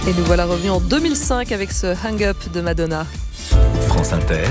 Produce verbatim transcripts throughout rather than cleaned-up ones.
Et nous voilà revenus en deux mille cinq avec ce Hang Up de Madonna. France Inter,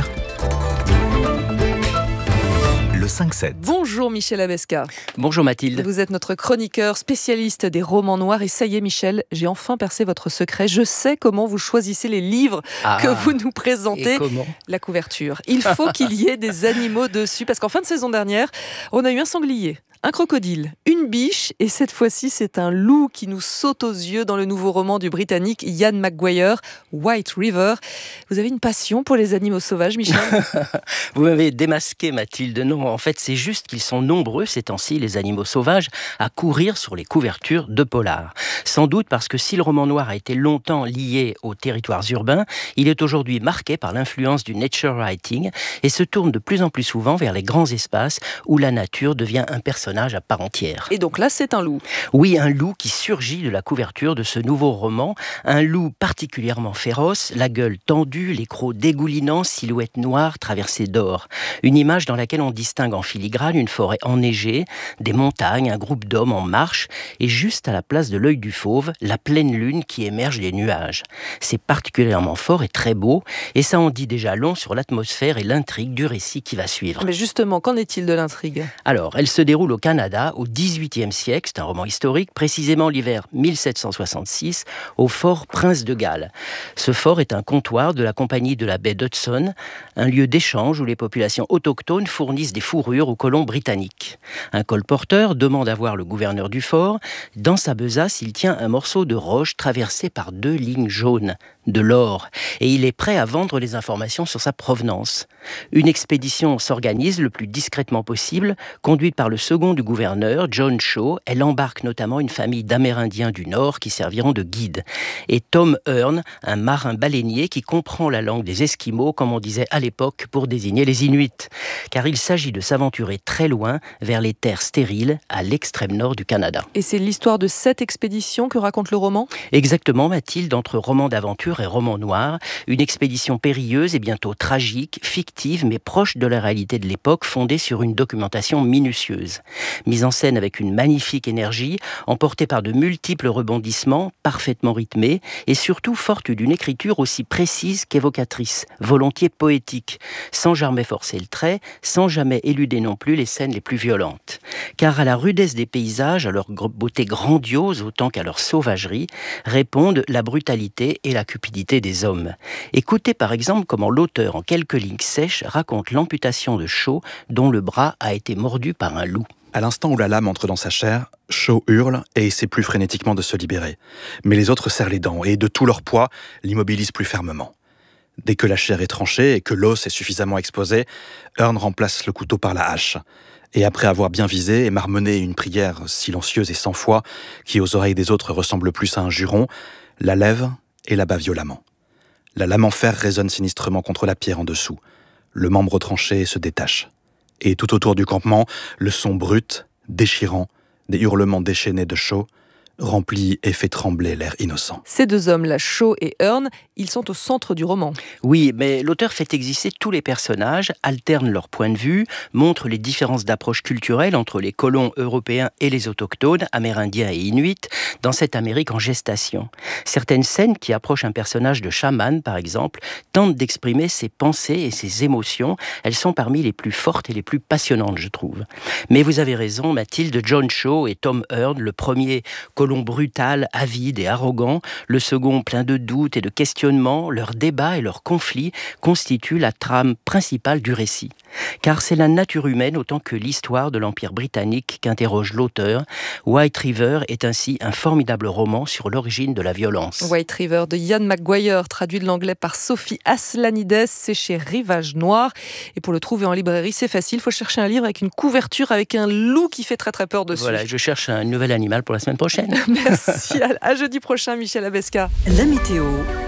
le cinq sept. Bonjour Michel Abesca. Bonjour Mathilde. Vous êtes notre chroniqueur spécialiste des romans noirs. Et ça y est Michel, j'ai enfin percé votre secret. Je sais comment vous choisissez les livres Ah, que vous nous présentez. et comment ? La couverture. Il faut qu'il y ait des animaux dessus. Parce qu'en fin de saison dernière, on a eu un sanglier, un crocodile, une biche. Et cette fois-ci, c'est un loup qui nous saute aux yeux dans le nouveau roman du Britannique Ian McGuire, White River. Vous avez une passion pour les animaux sauvages, Michel ? Vous m'avez démasqué Mathilde. Non, en fait c'est juste qu'ils sont nombreux ces temps-ci, les animaux sauvages, à courir sur les couvertures de polar. Sans doute parce que si le roman noir a été longtemps lié aux territoires urbains, il est aujourd'hui marqué par l'influence du nature writing et se tourne de plus en plus souvent vers les grands espaces où la nature devient un personnage à part entière. Et donc là, c'est un loup. Oui, un loup qui surgit de la couverture de ce nouveau roman, un loup particulièrement féroce, la gueule tendue, les crocs dégoulinants, silhouette noire traversée d'or. Une image dans laquelle on distingue en filigrane une forêt enneigée, des montagnes, un groupe d'hommes en marche, et juste à la place de l'œil du fauve, la pleine lune qui émerge des nuages. C'est particulièrement fort et très beau, et ça en dit déjà long sur l'atmosphère et l'intrigue du récit qui va suivre. Mais justement, qu'en est-il de l'intrigue ? Alors, elle se déroule au Canada, au dix-huitième siècle, c'est un roman historique, précisément l'hiver mille sept cent soixante-six, au fort Prince de Galles. Ce fort est un comptoir de la compagnie de la baie d'Hudson, un lieu d'échange où les populations autochtones fournissent des fourrures aux colons britanniques. Un colporteur demande à voir le gouverneur du fort. Dans sa besace, il tient un morceau de roche traversé par deux lignes jaunes, de l'or, et il est prêt à vendre les informations sur sa provenance. Une expédition s'organise le plus discrètement possible, conduite par le second du gouverneur, John Shaw. Elle embarque notamment une famille d'Amérindiens du Nord qui serviront de guide. Et Tom Hearne, un marin baleinier qui comprend la langue des Esquimaux, comme on disait à l'époque pour désigner les Inuits. Car il s'agit de s'aventurer très loin, vers les terres stériles, à l'extrême nord du Canada. Et c'est l'histoire de cette expédition que raconte le roman ? Exactement, Mathilde, entre roman d'aventure et roman noir, une expédition périlleuse et bientôt tragique, fictive mais proche de la réalité de l'époque, fondée sur une documentation minutieuse. Mise en scène avec une magnifique énergie, emportée par de multiples rebondissements, parfaitement rythmés, et surtout forte d'une écriture aussi précise qu'évocatrice, volontiers poétique, sans jamais forcer le trait, sans jamais éluder non plus les scènes les plus violentes. Car à la rudesse des paysages, à leur beauté grandiose autant qu'à leur sauvagerie, répondent la brutalité et la cupidité des hommes. Écoutez par exemple comment l'auteur, en quelques lignes sèches, raconte l'amputation de Shaw, dont le bras a été mordu par un loup. À l'instant où la lame entre dans sa chair, Shaw hurle et essaie plus frénétiquement de se libérer. Mais les autres serrent les dents et, de tout leur poids, l'immobilisent plus fermement. Dès que la chair est tranchée et que l'os est suffisamment exposé, Hearne remplace le couteau par la hache. Et après avoir bien visé et marmonné une prière silencieuse et sans foi, qui aux oreilles des autres ressemble plus à un juron, la lève et l'abat violemment. La lame en fer résonne sinistrement contre la pierre en dessous. Le membre tranché se détache. Et tout autour du campement, le son brut, déchirant, des hurlements déchaînés de Shaw, remplit et fait trembler l'air innocent. Ces deux hommes, là, Shaw et Hearne, ils sont au centre du roman. Oui, mais l'auteur fait exister tous les personnages, alterne leurs points de vue, montre les différences d'approche culturelle entre les colons européens et les autochtones, amérindiens et inuits, dans cette Amérique en gestation. Certaines scènes qui approchent un personnage de chaman, par exemple, tentent d'exprimer ses pensées et ses émotions. Elles sont parmi les plus fortes et les plus passionnantes, je trouve. Mais vous avez raison, Mathilde, John Shaw et Tom Hearne, le premier colon brutal, avide et arrogant, le second plein de doutes et de questionnements, leurs débats et leurs conflits constituent la trame principale du récit. Car c'est la nature humaine autant que l'histoire de l'Empire britannique qu'interroge l'auteur. White River est ainsi un formidable roman sur l'origine de la violence. White River de Ian McGuire, traduit de l'anglais par Sophie Aslanides, c'est chez Rivage Noir. Et pour le trouver en librairie, c'est facile, il faut chercher un livre avec une couverture avec un loup qui fait très très peur dessus. Voilà, je cherche un nouvel animal pour la semaine prochaine. Merci, à jeudi prochain, Michel Abesca. La météo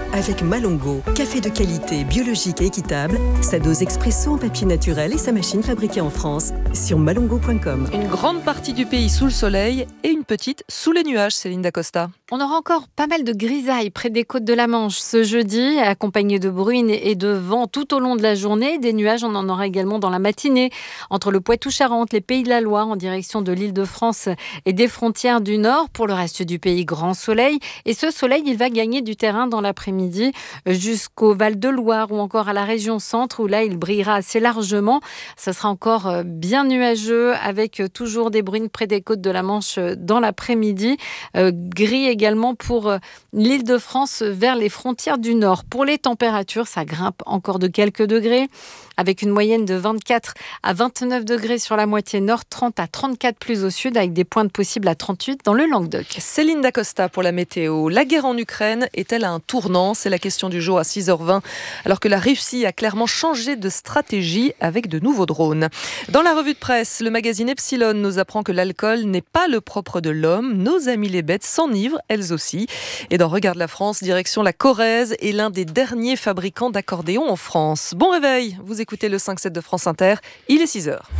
avec Malongo. Café de qualité, biologique et équitable. Sa dose expresso en papier naturel et sa machine fabriquée en France. Sur malongo point com. Une grande partie du pays sous le soleil et une petite sous les nuages, Céline Dacosta. On aura encore pas mal de grisailles près des côtes de la Manche ce jeudi, accompagné de bruine et de vent tout au long de la journée. Des nuages, on en aura également dans la matinée, entre le Poitou-Charentes, les Pays de la Loire, en direction de l'Île-de-France et des frontières du Nord. Pour le reste du pays, grand soleil. Et ce soleil, il va gagner du terrain dans l'après-midi jusqu'au Val-de-Loire ou encore à la région centre, où là, il brillera assez largement. Ça sera encore bien nuageux, avec toujours des bruines près des côtes de la Manche dans l'après-midi. Euh, gris également pour l'Île-de-France vers les frontières du Nord. Pour les températures, ça grimpe encore de quelques degrés, avec une moyenne de vingt-quatre à vingt-neuf degrés sur la moitié nord, trente à trente-quatre plus au sud, avec des pointes possibles à trente-huit dans le Languedoc. Céline Dacosta pour la météo. La guerre en Ukraine est-elle à un tournant ? C'est la question du jour à six heures vingt, alors que la Russie a clairement changé de stratégie avec de nouveaux drones. Dans la revue de presse, le magazine Epsilon nous apprend que l'alcool n'est pas le propre de l'homme. Nos amis les bêtes s'enivrent, elles aussi. Et dans Regarde la France, direction la Corrèze est l'un des derniers fabricants d'accordéons en France. Bon réveil, vous écoutez le cinq sept de France Inter, il est six heures.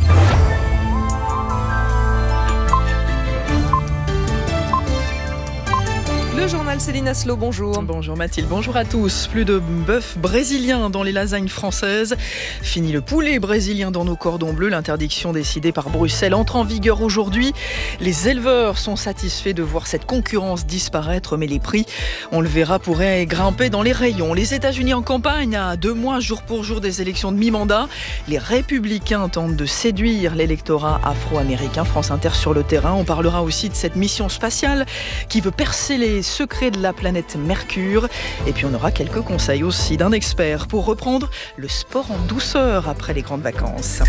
Le journal Céline Aslo, bonjour. Bonjour Mathilde, bonjour à tous. Plus de bœuf brésilien dans les lasagnes françaises. Fini le poulet brésilien dans nos cordons bleus. L'interdiction décidée par Bruxelles entre en vigueur aujourd'hui. Les éleveurs sont satisfaits de voir cette concurrence disparaître, mais les prix, on le verra, pourraient grimper dans les rayons. Les États-Unis en campagne, à deux mois jour pour jour des élections de mi-mandat. Les républicains tentent de séduire l'électorat afro-américain. France Inter sur le terrain. On parlera aussi de cette mission spatiale qui veut percer les secrets de la planète Mercure. Et puis on aura quelques conseils aussi d'un expert pour reprendre le sport en douceur après les grandes vacances.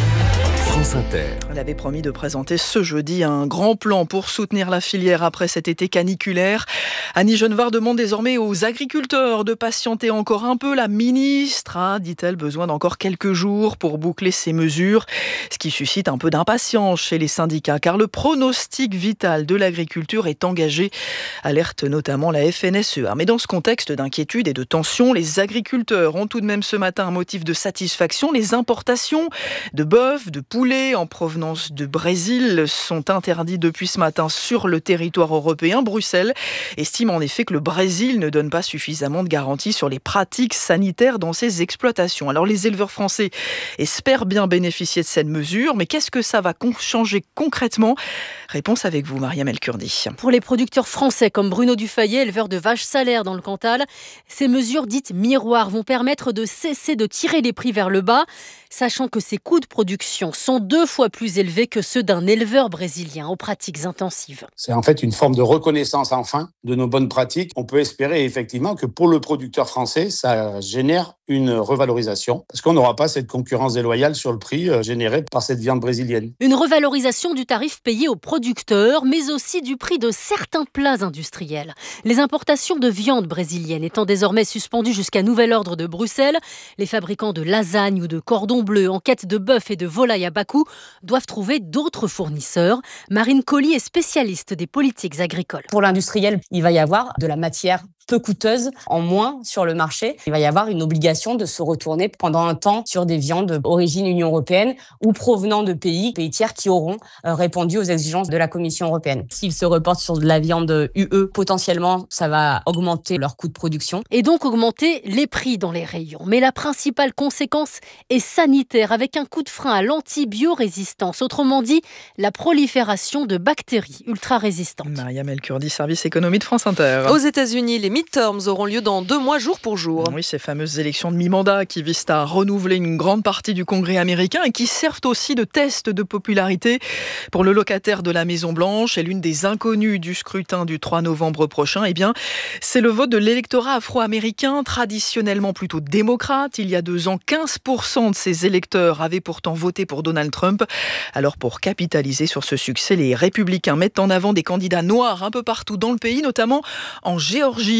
France Inter. Elle avait promis de présenter ce jeudi un grand plan pour soutenir la filière après cet été caniculaire. Annie Genevard demande désormais aux agriculteurs de patienter encore un peu. La ministre a, dit-elle, besoin d'encore quelques jours pour boucler ces mesures, ce qui suscite un peu d'impatience chez les syndicats, car le pronostic vital de l'agriculture est engagé, alerte notamment la F N S E A. Mais dans ce contexte d'inquiétude et de tension, les agriculteurs ont tout de même ce matin un motif de satisfaction. Les importations de bœuf, de poulet en provenance de Brésil sont interdits depuis ce matin sur le territoire européen. Bruxelles estime en effet que le Brésil ne donne pas suffisamment de garanties sur les pratiques sanitaires dans ses exploitations. Alors les éleveurs français espèrent bien bénéficier de cette mesure, mais qu'est-ce que ça va changer concrètement ? Réponse avec vous, Mariam El Kurdi. Pour les producteurs français comme Bruno Dufayet, éleveur de vaches salaires dans le Cantal, ces mesures dites miroirs vont permettre de cesser de tirer les prix vers le bas, sachant que ces coûts de production sont deux fois plus élevés que ceux d'un éleveur brésilien aux pratiques intensives. C'est en fait une forme de reconnaissance enfin de nos bonnes pratiques. On peut espérer effectivement que pour le producteur français, ça génère une revalorisation parce qu'on n'aura pas cette concurrence déloyale sur le prix généré par cette viande brésilienne. Une revalorisation du tarif payé aux producteurs, mais aussi du prix de certains plats industriels. Les importations de viande brésilienne étant désormais suspendues jusqu'à nouvel ordre de Bruxelles, les fabricants de lasagnes ou de cordons bleus en quête de bœuf et de volaille à bas coût doivent trouver d'autres fournisseurs. Marine Colly est spécialiste des politiques agricoles. Pour l'industriel, il va y avoir de la matière peu coûteuse en moins sur le marché. Il va y avoir une obligation de se retourner pendant un temps sur des viandes d'origine Union européenne ou provenant de pays, pays tiers qui auront répondu aux exigences de la Commission européenne. S'ils se reportent sur de la viande U E, potentiellement, ça va augmenter leur coût de production. Et donc augmenter les prix dans les rayons. Mais la principale conséquence est sanitaire, avec un coup de frein à l'antibiorésistance. Autrement dit, la prolifération de bactéries ultra-résistantes. Mariam El Kurdi, service économie de France Inter. Aux États-Unis, les midterms auront lieu dans deux mois, jour pour jour. Oui, ces fameuses élections de mi-mandat qui visent à renouveler une grande partie du Congrès américain et qui servent aussi de test de popularité pour le locataire de la Maison-Blanche. Et l'une des inconnues du scrutin du trois novembre prochain, eh bien, c'est le vote de l'électorat afro-américain, traditionnellement plutôt démocrate. Il y a deux ans, quinze pour cent de ces électeurs avaient pourtant voté pour Donald Trump. Alors, pour capitaliser sur ce succès, les républicains mettent en avant des candidats noirs un peu partout dans le pays, notamment en Géorgie.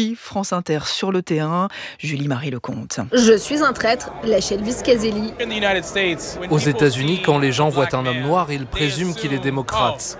Caselli, France Inter sur le terrain. Julie-Marie Lecomte. Je suis un traître, lâche Elvis Caselli. Aux États-Unis, quand les gens voient un homme noir, ils présument qu'il est démocrate.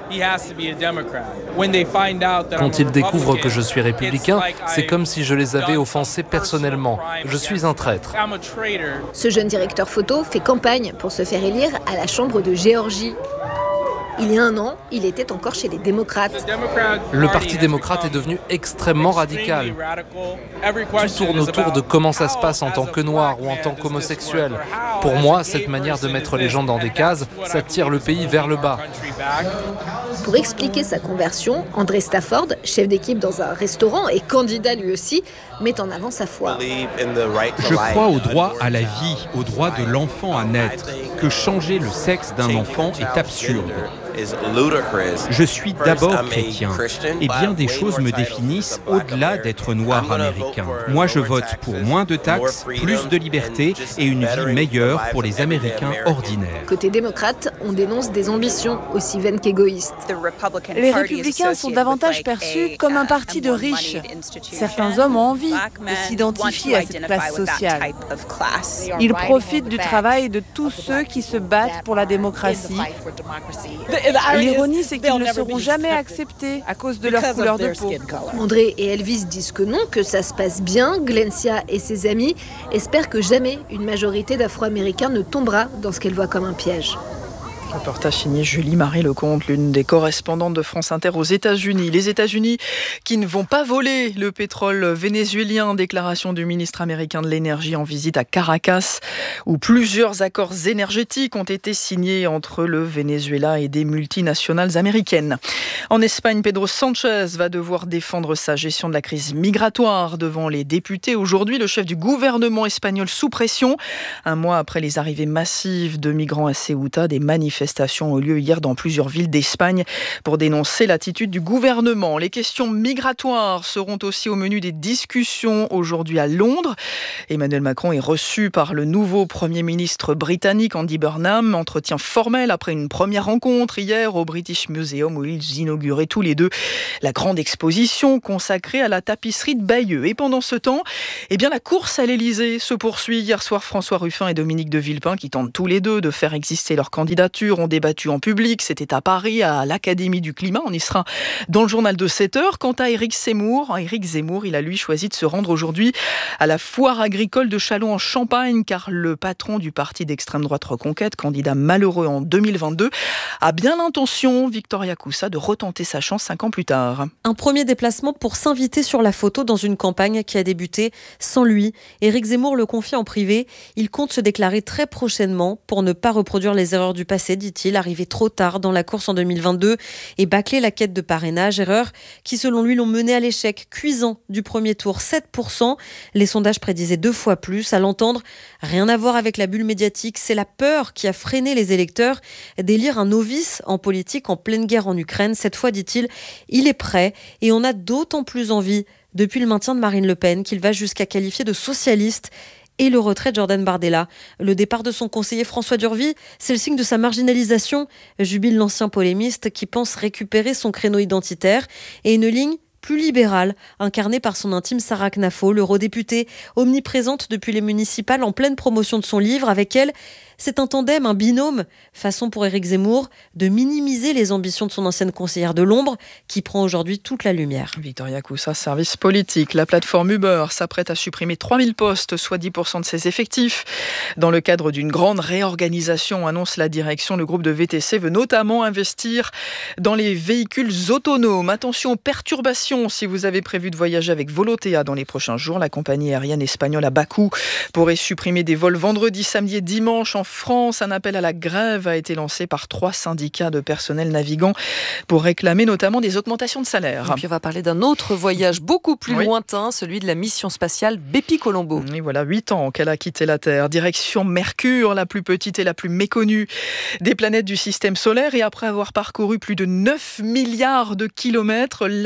Quand ils découvrent que je suis républicain, c'est comme si je les avais offensés personnellement. Je suis un traître. Ce jeune directeur photo fait campagne pour se faire élire à la Chambre de Géorgie. Il y a un an, il était encore chez les démocrates. Le Parti démocrate est devenu extrêmement radical. Tout tourne autour de comment ça se passe en tant que noir ou en tant qu'homosexuel. Pour moi, cette manière de mettre les gens dans des cases, ça tire le pays vers le bas. Pour expliquer sa conversion, André Stafford, chef d'équipe dans un restaurant et candidat lui aussi, met en avant sa foi. Je crois au droit à la vie, au droit de l'enfant à naître, que changer le sexe d'un enfant est absurde. Je suis d'abord chrétien et bien des choses me définissent au-delà d'être noir américain. Moi, je vote pour moins de taxes, plus de liberté et une vie meilleure pour les Américains ordinaires. Côté démocrate, on dénonce des ambitions aussi vaines qu'égoïstes. Les républicains sont davantage perçus comme un parti de riches. Certains hommes ont envie de s'identifier à cette classe sociale. Ils profitent du travail de tous ceux qui se battent pour la démocratie. L'ironie, c'est qu'ils ne seront jamais acceptés à cause de leur couleur de peau. André et Elvis disent que non, que ça se passe bien. Glencia et ses amis espèrent que jamais une majorité d'Afro-Américains ne tombera dans ce qu'elle voit comme un piège. Reportage signé Julie-Marie Lecomte, l'une des correspondantes de France Inter aux États-Unis. Les États-Unis qui ne vont pas voler le pétrole vénézuélien, déclaration du ministre américain de l'énergie en visite à Caracas, où plusieurs accords énergétiques ont été signés entre le Venezuela et des multinationales américaines. En Espagne, Pedro Sánchez va devoir défendre sa gestion de la crise migratoire devant les députés. Aujourd'hui, le chef du gouvernement espagnol sous pression. Un mois après les arrivées massives de migrants à Ceuta, des manifestations Manifestations ont lieu hier dans plusieurs villes d'Espagne pour dénoncer l'attitude du gouvernement. Les questions migratoires seront aussi au menu des discussions aujourd'hui à Londres. Emmanuel Macron est reçu par le nouveau Premier ministre britannique Andy Burnham. Entretien formel après une première rencontre hier au British Museum où ils inauguraient tous les deux la grande exposition consacrée à la tapisserie de Bayeux. Et pendant ce temps, eh bien, la course à l'Elysée se poursuit. Hier soir, François Ruffin et Dominique de Villepin, qui tentent tous les deux de faire exister leur candidature, ont débattu en public. C'était à Paris, à l'Académie du Climat. On y sera dans le journal de sept heures. Quant à Éric Zemmour, Éric Zemmour, il a lui choisi de se rendre aujourd'hui à la foire agricole de Châlons en Champagne, car le patron du parti d'extrême droite Reconquête, candidat malheureux en deux mille vingt-deux, a bien l'intention, Victoria Coussa, de retenter sa chance cinq ans plus tard. Un premier déplacement pour s'inviter sur la photo dans une campagne qui a débuté sans lui. Éric Zemmour le confie en privé. Il compte se déclarer très prochainement pour ne pas reproduire les erreurs du passé, dit-il, arrivé trop tard dans la course en deux mille vingt-deux et bâcler la quête de parrainage, erreur qui selon lui l'ont mené à l'échec cuisant du premier tour, sept pour cent. Les sondages prédisaient deux fois plus. À l'entendre, rien à voir avec la bulle médiatique, c'est la peur qui a freiné les électeurs d'élire un novice en politique en pleine guerre en Ukraine. Cette fois, dit-il, il est prêt et on a d'autant plus envie depuis le maintien de Marine Le Pen qu'il va jusqu'à qualifier de socialiste et le retrait de Jordan Bardella. Le départ de son conseiller François Durvy, c'est le signe de sa marginalisation, jubile l'ancien polémiste qui pense récupérer son créneau identitaire et une ligne plus libérale, incarnée par son intime Sarah Knafo, l'eurodéputée omniprésente depuis les municipales en pleine promotion de son livre. Avec elle, c'est un tandem, un binôme, façon pour Éric Zemmour de minimiser les ambitions de son ancienne conseillère de l'ombre, qui prend aujourd'hui toute la lumière. Victoria Coussa, service politique. La plateforme Uber s'apprête à supprimer trois mille postes, soit dix pour cent de ses effectifs. Dans le cadre d'une grande réorganisation, annonce la direction, le groupe de V T C veut notamment investir dans les véhicules autonomes. Attention aux perturbations si vous avez prévu de voyager avec Volotea dans les prochains jours. La compagnie aérienne espagnole à bas coût pourrait supprimer des vols vendredi, samedi et dimanche en France. Un appel à la grève a été lancé par trois syndicats de personnel navigant pour réclamer notamment des augmentations de salaire. Et puis on va parler d'un autre voyage beaucoup plus oui. lointain, celui de la mission spatiale Bepi Colombo. Et voilà, huit ans qu'elle a quitté la Terre. Direction Mercure, la plus petite et la plus méconnue des planètes du système solaire. Et après avoir parcouru plus de neuf milliards de kilomètres, la mission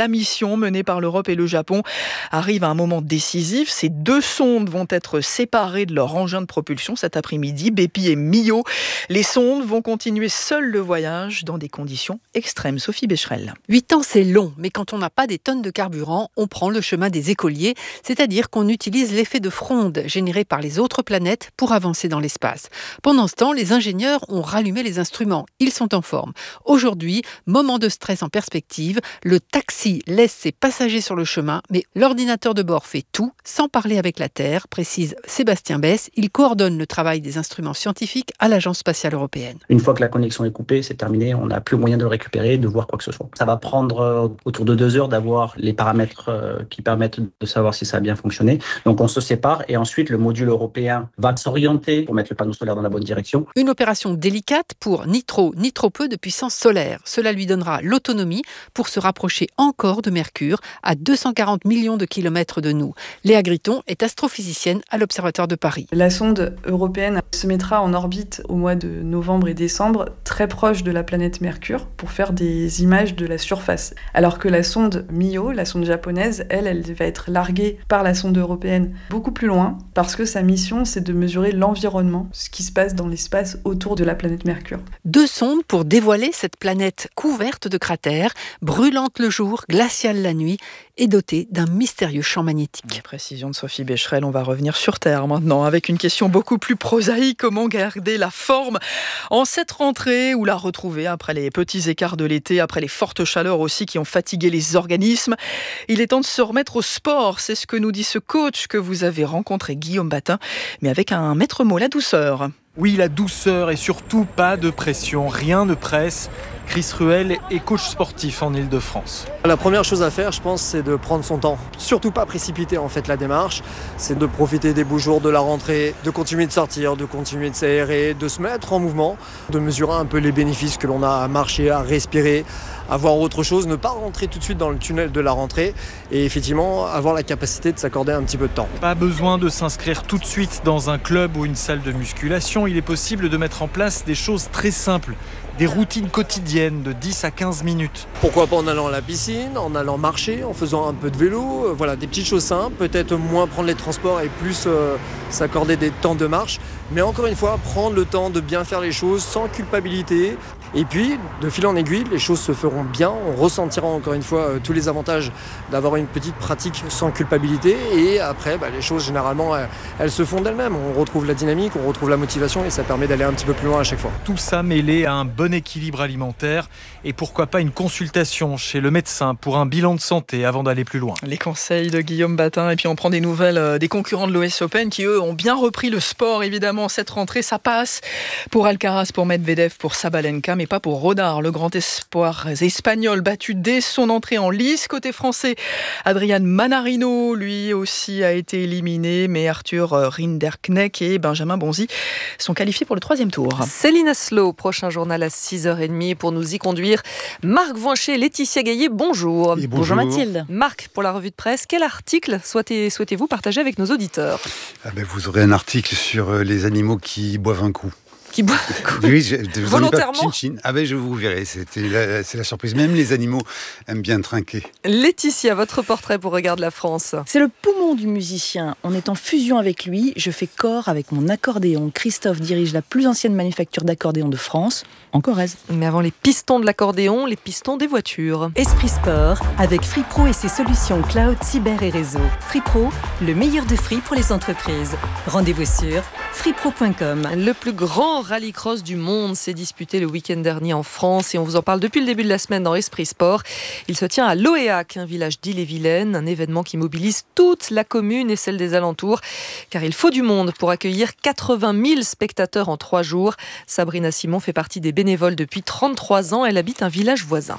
mission menée par l'Europe et le Japon arrive à un moment décisif. Ces deux sondes vont être séparées de leur engin de propulsion cet après-midi, Bepi et Mio. Les sondes vont continuer seules le voyage dans des conditions extrêmes. Sophie Becherel. Huit ans, c'est long, mais quand on n'a pas des tonnes de carburant, on prend le chemin des écoliers, c'est-à-dire qu'on utilise l'effet de fronde généré par les autres planètes pour avancer dans l'espace. Pendant ce temps, les ingénieurs ont rallumé les instruments. Ils sont en forme. Aujourd'hui, moment de stress en perspective, le taxi laisse ses passagers sur le chemin, mais l'ordinateur de bord fait tout, sans parler avec la Terre, précise Sébastien Besse. Il coordonne le travail des instruments scientifiques à l'Agence spatiale européenne. Une fois que la connexion est coupée, c'est terminé, on n'a plus moyen de le récupérer, de voir quoi que ce soit. Ça va prendre euh, autour de deux heures d'avoir les paramètres euh, qui permettent de savoir si ça a bien fonctionné. Donc on se sépare et ensuite le module européen va s'orienter pour mettre le panneau solaire dans la bonne direction. Une opération délicate pour ni trop ni trop peu de puissance solaire. Cela lui donnera l'autonomie pour se rapprocher encore de Mercure, à deux cent quarante millions de kilomètres de nous. Léa Griton est astrophysicienne à l'Observatoire de Paris. La sonde européenne se mettra en orbite au mois de novembre et décembre, très proche de la planète Mercure, pour faire des images de la surface. Alors que la sonde Mio, la sonde japonaise, elle, elle va être larguée par la sonde européenne beaucoup plus loin, parce que sa mission, c'est de mesurer l'environnement, ce qui se passe dans l'espace autour de la planète Mercure. Deux sondes pour dévoiler cette planète couverte de cratères, brûlante le jour, glaciale la nuit, et dotée d'un mystérieux champ magnétique. Précision de Sophie Becherel, on va revenir sur Terre maintenant, avec une question beaucoup plus prosaïque. Comment garder la forme en cette rentrée ou la retrouver après les petits écarts de l'été, après les fortes chaleurs aussi qui ont fatigué les organismes? Il est temps de se remettre au sport, c'est ce que nous dit ce coach que vous avez rencontré, Guillaume Batin, mais avec un maître mot, la douceur. Oui, la douceur et surtout pas de pression, rien ne presse. Chris Ruel est coach sportif en Ile-de-France. La première chose à faire, je pense, c'est de prendre son temps. Surtout pas précipiter en fait la démarche. C'est de profiter des beaux jours de la rentrée, de continuer de sortir, de continuer de s'aérer, de se mettre en mouvement, de mesurer un peu les bénéfices que l'on a à marcher, à respirer, à voir autre chose, ne pas rentrer tout de suite dans le tunnel de la rentrée et effectivement avoir la capacité de s'accorder un petit peu de temps. Pas besoin de s'inscrire tout de suite dans un club ou une salle de musculation. Il est possible de mettre en place des choses très simples. Des routines quotidiennes de dix à quinze minutes. Pourquoi pas en allant à la piscine, en allant marcher, en faisant un peu de vélo, euh, voilà, des petites choses simples, peut-être moins prendre les transports et plus euh, s'accorder des temps de marche. Mais encore une fois, prendre le temps de bien faire les choses sans culpabilité. Et puis, de fil en aiguille, les choses se feront bien. On ressentira encore une fois euh, tous les avantages d'avoir une petite pratique sans culpabilité. Et après, bah, les choses, généralement, elles, elles se font d'elles-mêmes. On retrouve la dynamique, on retrouve la motivation et ça permet d'aller un petit peu plus loin à chaque fois. Tout ça mêlé à un bon équilibre alimentaire et pourquoi pas une consultation chez le médecin pour un bilan de santé avant d'aller plus loin. Les conseils de Guillaume Batin. Et puis on prend des nouvelles euh, des concurrents de l'U S Open qui, eux, ont bien repris le sport. Évidemment, cette rentrée, ça passe pour Alcaraz, pour Medvedev, pour Sabalenka, mais pas pour Rodar, le grand espoir espagnol battu dès son entrée en lice. Côté français, Adrian Manarino, lui aussi, a été éliminé, mais Arthur Rinderknecht et Benjamin Bonzi sont qualifiés pour le troisième tour. Céline Aslo, prochain journal à six heures trente pour nous y conduire. Marc Voincher, Laetitia Gaillet, bonjour. Et bonjour. Bonjour Mathilde. Marc, pour la revue de presse, quel article souhaitez, souhaitez-vous partager avec nos auditeurs? ah ben, Vous aurez un article sur les animaux qui boivent un coup. Qui boit oui, je, je volontairement. Chin chin. Ah ben je vous verrai, c'était la, c'est la surprise. Même les animaux aiment bien trinquer. Laetitia, votre portrait pour Regarde la France. C'est le poumon du musicien. On est en fusion avec lui. Je fais corps avec mon accordéon. Christophe dirige la plus ancienne manufacture d'accordéon de France, en Corrèze. Mais avant les pistons de l'accordéon, les pistons des voitures. Esprit Sport, avec Free Pro et ses solutions cloud, cyber et réseau. Free Pro, le meilleur de Free pour les entreprises. Rendez-vous sur free pro point com. Le plus grand rallycross du monde s'est disputé le week-end dernier en France et on vous en parle depuis le début de la semaine dans Esprit Sport. Il se tient à Loéac, un village d'Ille-et-Vilaine, un événement qui mobilise toute la commune et celle des alentours, car il faut du monde pour accueillir quatre-vingt mille spectateurs en trois jours. Sabrina Simon fait partie des bénévoles depuis trente-trois ans, elle habite un village voisin.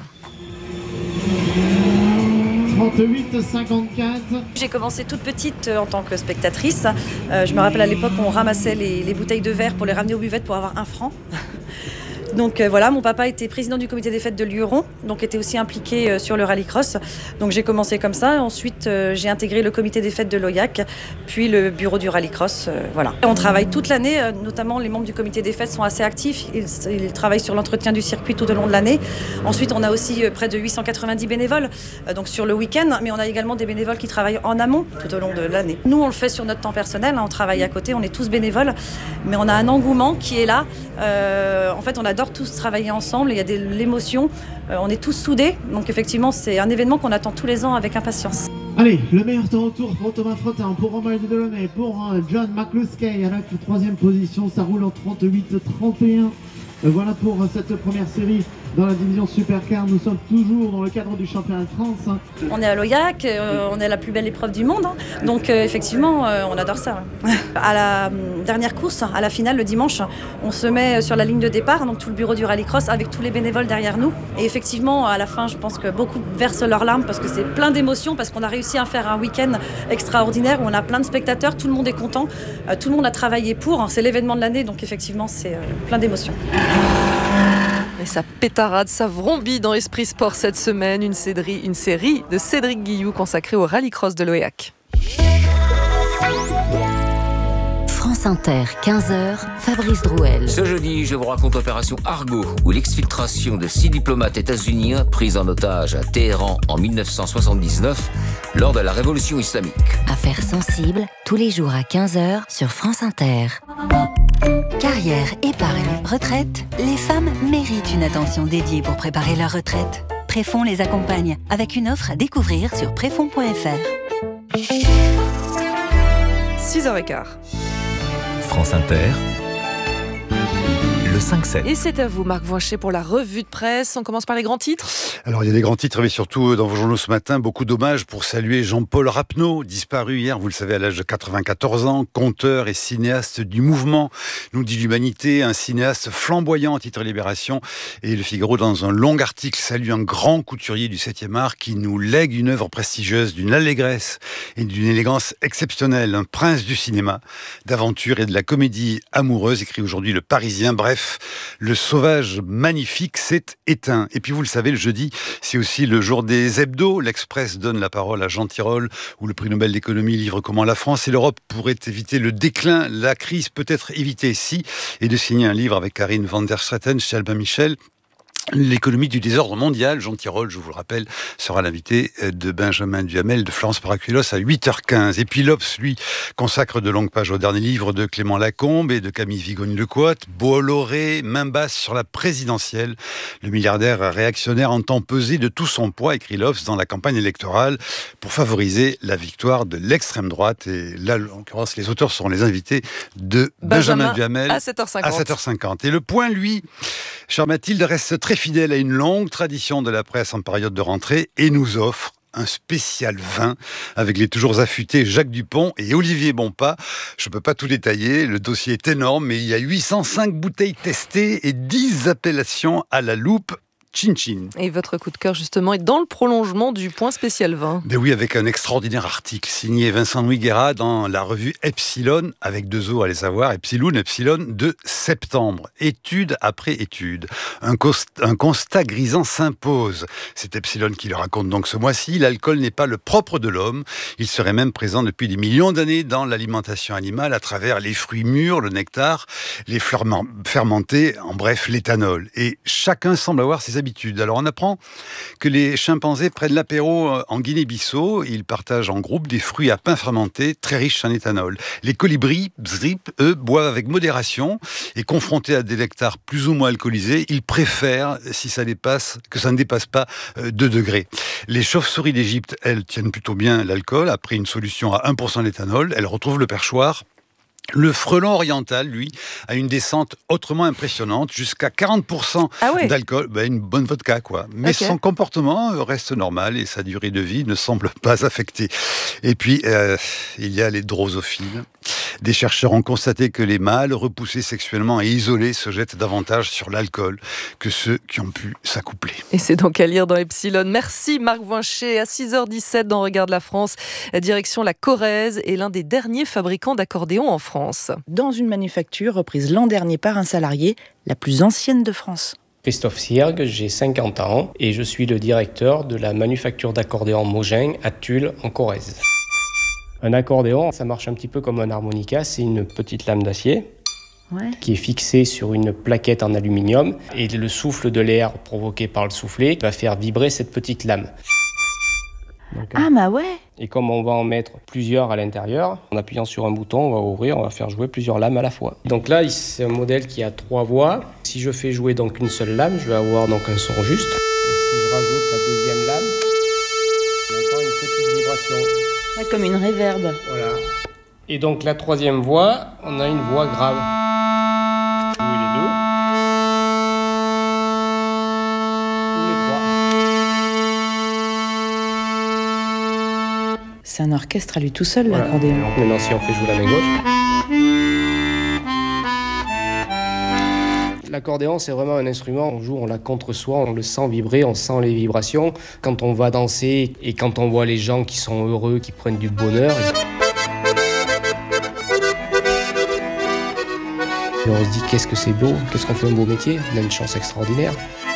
trente-huit cinquante-quatre. J'ai commencé toute petite en tant que spectatrice. Euh, je me rappelle à l'époque on ramassait les, les bouteilles de verre pour les ramener aux buvettes pour avoir un franc. Donc euh, voilà, mon papa était président du comité des fêtes de Luron, donc était aussi impliqué euh, sur le rallycross. Donc j'ai commencé comme ça. Ensuite, euh, j'ai intégré le comité des fêtes de l'Oyac, puis le bureau du rallycross. Euh, voilà. On travaille toute l'année, euh, notamment les membres du comité des fêtes sont assez actifs. Ils, ils travaillent sur l'entretien du circuit tout au long de l'année. Ensuite, on a aussi euh, près de huit cent quatre-vingt-dix bénévoles, euh, donc sur le week-end, mais on a également des bénévoles qui travaillent en amont tout au long de l'année. Nous, on le fait sur notre temps personnel, hein, on travaille à côté, on est tous bénévoles, mais on a un engouement qui est là. Euh, en fait, on adore tous travailler ensemble, il y a de l'émotion, euh, on est tous soudés, donc effectivement, c'est un événement qu'on attend tous les ans avec impatience. Allez, le meilleur temps autour pour Thomas Frottin, pour Romain Delaunay, pour euh, John McCluskey, avec la troisième position, ça roule en trente-huit trente et un. Euh, voilà pour euh, cette première série dans la division Supercar. Nous sommes toujours dans le cadre du championnat de France. Hein. On est à l'Oyac, euh, on est la plus belle épreuve du monde, hein. Donc euh, effectivement, euh, on adore ça. Ouais. À la euh, dernière course, à la finale le dimanche, on se met sur la ligne de départ, donc tout le bureau du rallycross avec tous les bénévoles derrière nous. Et effectivement, à la fin, je pense que beaucoup versent leurs larmes parce que c'est plein d'émotions, parce qu'on a réussi à faire un week-end extraordinaire où on a plein de spectateurs, tout le monde est content, euh, tout le monde a travaillé pour. C'est l'événement de l'année, donc effectivement, c'est euh, plein d'émotions. Et ça pétarade, ça vrombit dans Esprit Sport cette semaine, une série, une série de Cédric Guilloux consacrée au rallycross de l'Oyac. France Inter, quinze heures, Fabrice Drouel. Ce jeudi, je vous raconte l'opération Argo, où l'exfiltration de six diplomates états-uniens pris en otage à Téhéran en dix-neuf cent soixante-dix-neuf lors de la révolution islamique. Affaires sensibles, tous les jours à quinze heures sur France Inter. Carrière, épargne, retraite, les femmes méritent une attention dédiée pour préparer leur retraite. Préfonds les accompagne avec une offre à découvrir sur préfonds point f r. six heures quinze. France Inter, le cinq sept. Et c'est à vous, Marc Voinchet, pour la revue de presse. On commence par les grands titres. Alors, il y a des grands titres, mais surtout dans vos journaux ce matin, beaucoup d'hommages pour saluer Jean-Paul Rapneau, disparu hier, vous le savez, à l'âge de quatre-vingt-quatorze ans, conteur et cinéaste du mouvement, nous dit l'Humanité, un cinéaste flamboyant, titre Libération. Et Le Figaro, dans un long article, salue un grand couturier du septième art qui nous lègue une œuvre prestigieuse, d'une allégresse et d'une élégance exceptionnelle, un prince du cinéma, d'aventure et de la comédie amoureuse, écrit aujourd'hui Le Parisien. Bref, le sauvage magnifique s'est éteint. Et puis vous le savez, le jeudi, c'est aussi le jour des hebdos. L'Express donne la parole à Jean Tirole, où le prix Nobel d'économie livre comment la France et l'Europe pourraient éviter le déclin. La crise peut être évitée si, et de signer un livre avec Karine van der Straeten chez Albin Michel. L'économie du désordre mondial. Jean Tirole, je vous le rappelle, sera l'invité de Benjamin Duhamel de Florence Paracuelos à huit heures quinze. Et puis l'Obs, lui, consacre de longues pages au dernier livre de Clément Lacombe et de Camille Vigogne-Lecotte. Bolloré, main basse sur la présidentielle. Le milliardaire réactionnaire entend peser de tout son poids, écrit l'Obs, dans la campagne électorale pour favoriser la victoire de l'extrême droite. Et là, en l'occurrence, les auteurs seront les invités de Benjamin, Benjamin Duhamel à sept heures cinquante. À sept heures cinquante. Et Le Point, lui, chère Mathilde, reste très fidèle à une longue tradition de la presse en période de rentrée et nous offre un spécial vin avec les toujours affûtés Jacques Dupont et Olivier Bonpas. Je ne peux pas tout détailler, le dossier est énorme, mais il y a huit cent cinq bouteilles testées et dix appellations à la loupe. Chin Chin. Et votre coup de cœur, justement, est dans le prolongement du Point spécial vin. Ben oui, avec un extraordinaire article signé Vincent Louis Guérat dans la revue Epsilon, avec deux O, allez savoir, Epsilon, Epsilon, de septembre. Étude après étude. Un, cost- un constat grisant s'impose. C'est Epsilon qui le raconte donc ce mois-ci. L'alcool n'est pas le propre de l'homme. Il serait même présent depuis des millions d'années dans l'alimentation animale à travers les fruits mûrs, le nectar, les fleurs fermentées, en bref, l'éthanol. Et chacun semble avoir ses habitudes. Alors on apprend que les chimpanzés prennent l'apéro en Guinée-Bissau. Ils partagent en groupe des fruits à pain fermentés très riches en éthanol. Les colibris, bzrip, eux, boivent avec modération et confrontés à des nectars plus ou moins alcoolisés, ils préfèrent si ça dépasse, que ça ne dépasse pas deux degrés. Les chauves-souris d'Égypte, elles, tiennent plutôt bien l'alcool. Après une solution à un pour cent d'éthanol, elles retrouvent le perchoir. Le frelon oriental, lui, a une descente autrement impressionnante, jusqu'à quarante pour cent ah ouais. d'alcool. Ben, une bonne vodka, quoi. Mais okay. Son comportement reste normal et sa durée de vie ne semble pas affectée. Et puis, euh, il y a les drosophiles. Des chercheurs ont constaté que les mâles repoussés sexuellement et isolés se jettent davantage sur l'alcool que ceux qui ont pu s'accoupler. Et c'est donc à lire dans Epsilon. Merci Marc Voincher. À six heures dix-sept dans Regarde la France, direction la Corrèze est l'un des derniers fabricants d'accordéons en France. Dans une manufacture reprise l'an dernier par un salarié, la plus ancienne de France. Christophe Siergue, j'ai cinquante ans et je suis le directeur de la manufacture d'accordéons Mogin à Tulle en Corrèze. Un accordéon, ça marche un petit peu comme un harmonica, c'est une petite lame d'acier. Ouais. Qui est fixée sur une plaquette en aluminium et le souffle de l'air provoqué par le soufflet va faire vibrer cette petite lame. Donc, ah bah ouais. Et comme on va en mettre plusieurs à l'intérieur, en appuyant sur un bouton, on va ouvrir, on va faire jouer plusieurs lames à la fois. Donc là, c'est un modèle qui a trois voix. Si je fais jouer donc une seule lame, je vais avoir donc un son juste. Et si je rajoute la deuxième lame, on entend une petite vibration. Ouais, comme une réverbe. Voilà. Et donc la troisième voix, on a une voix grave. Jouer les deux. Ou les trois. C'est un orchestre à lui tout seul, voilà. L'accordéon. Maintenant, si on fait jouer la main gauche. L'accordéon, c'est vraiment un instrument, on joue, on l'a contre soi, on le sent vibrer, on sent les vibrations. Quand on va danser et quand on voit les gens qui sont heureux, qui prennent du bonheur. Et on se dit, qu'est-ce que c'est beau, qu'est-ce qu'on fait un beau métier, on a une chance extraordinaire.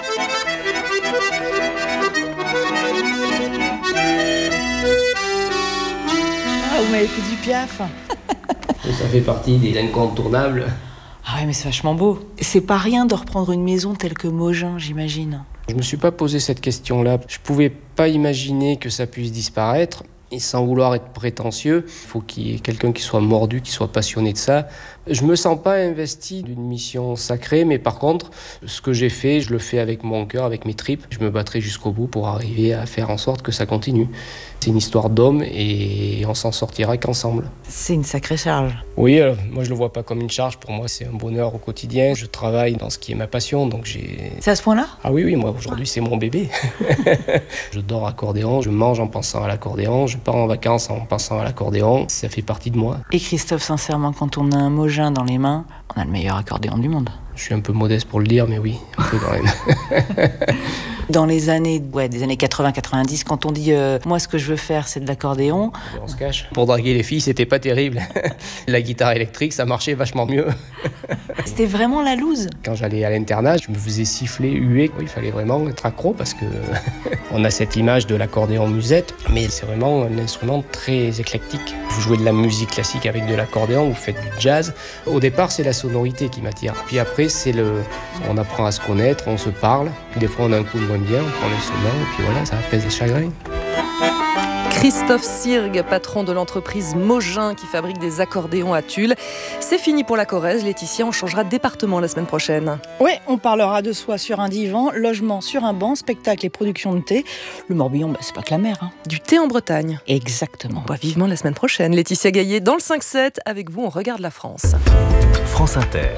Ah, vous m'avez fait du Piaf. Ça fait partie des incontournables. Ah ouais, mais c'est vachement beau. C'est pas rien de reprendre une maison telle que Mogin, j'imagine. Je me suis pas posé cette question-là. Je pouvais pas imaginer que ça puisse disparaître. Et sans vouloir être prétentieux, il faut qu'il y ait quelqu'un qui soit mordu, qui soit passionné de ça. Je me sens pas investi d'une mission sacrée, mais par contre, ce que j'ai fait, je le fais avec mon cœur, avec mes tripes. Je me battrai jusqu'au bout pour arriver à faire en sorte que ça continue. C'est une histoire d'homme et on s'en sortira qu'ensemble. C'est une sacrée charge. Oui, alors, moi je le vois pas comme une charge. Pour moi, c'est un bonheur au quotidien. Je travaille dans ce qui est ma passion, donc j'ai... C'est à ce point-là ? Ah oui, oui, moi aujourd'hui c'est mon bébé. Je dors accordéon, je mange en pensant à l'accordéon, je pars en vacances en pensant à l'accordéon. Ça fait partie de moi. Et Christophe, sincèrement, quand on a un Mogin dans les mains, on a le meilleur accordéon du monde. Je suis un peu modeste pour le dire, mais oui, un peu quand même. Dans les années, ouais, des années quatre-vingts quatre-vingt-dix, quand on dit euh, moi ce que je veux faire c'est de l'accordéon. On se cache. Pour draguer les filles, c'était pas terrible. La guitare électrique, ça marchait vachement mieux. C'était vraiment la loose. Quand j'allais à l'internat, je me faisais siffler, huer. Il fallait vraiment être accro parce que on a cette image de l'accordéon musette, mais c'est vraiment un instrument très éclectique. Vous jouez de la musique classique avec de l'accordéon, vous faites du jazz. Au départ, c'est la sonorité qui m'attire. Puis après, c'est le, on apprend à se connaître, on se parle. Puis des fois, on a un coup de moins bien, on prend l'instrument et puis voilà, ça apaise les chagrins. Christophe Siergue, patron de l'entreprise Mogin qui fabrique des accordéons à Tulle. C'est fini pour la Corrèze. Laetitia, on changera de département la semaine prochaine. Oui, on parlera de soi sur un divan, logement sur un banc, spectacle et production de thé. Le Morbihan, bah, c'est pas que la mer. Hein. Du thé en Bretagne. Exactement. Bah, vivement la semaine prochaine. Laetitia Gaillet dans le cinq sept. Avec vous, on regarde la France. France Inter.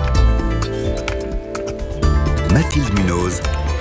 Mathilde Munoz.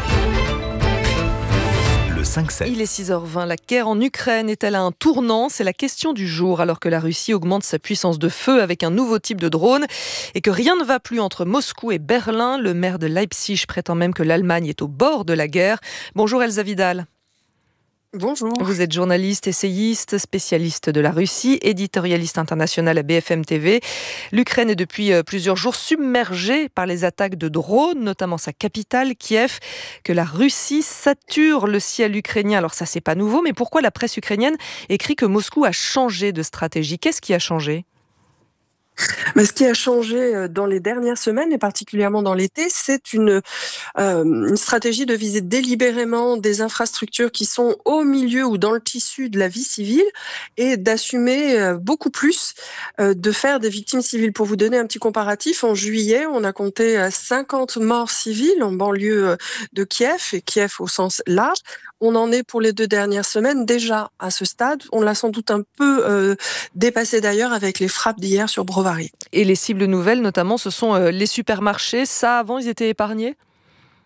cinq sept. Il est six heures vingt. La guerre en Ukraine est-elle à un tournant ? C'est la question du jour, alors que la Russie augmente sa puissance de feu avec un nouveau type de drone et que rien ne va plus entre Moscou et Berlin. Le maire de Leipzig prétend même que l'Allemagne est au bord de la guerre. Bonjour Elsa Vidal. Bonjour. Vous êtes journaliste, essayiste, spécialiste de la Russie, éditorialiste international à B F M T V. L'Ukraine est depuis plusieurs jours submergée par les attaques de drones, notamment sa capitale, Kiev, que la Russie sature le ciel ukrainien. Alors ça, c'est pas nouveau, mais pourquoi la presse ukrainienne écrit que Moscou a changé de stratégie ? Qu'est-ce qui a changé ? Mais ce qui a changé dans les dernières semaines, et particulièrement dans l'été, c'est une, euh, une stratégie de viser délibérément des infrastructures qui sont au milieu ou dans le tissu de la vie civile et d'assumer beaucoup plus, euh, de faire des victimes civiles. Pour vous donner un petit comparatif, en juillet, on a compté cinquante morts civiles en banlieue de Kiev, et Kiev au sens large. On en est pour les deux dernières semaines déjà à ce stade. On l'a sans doute un peu euh, dépassé d'ailleurs avec les frappes d'hier sur Brovary. Et les cibles nouvelles, notamment, ce sont euh, les supermarchés. Ça, avant, ils étaient épargnés ?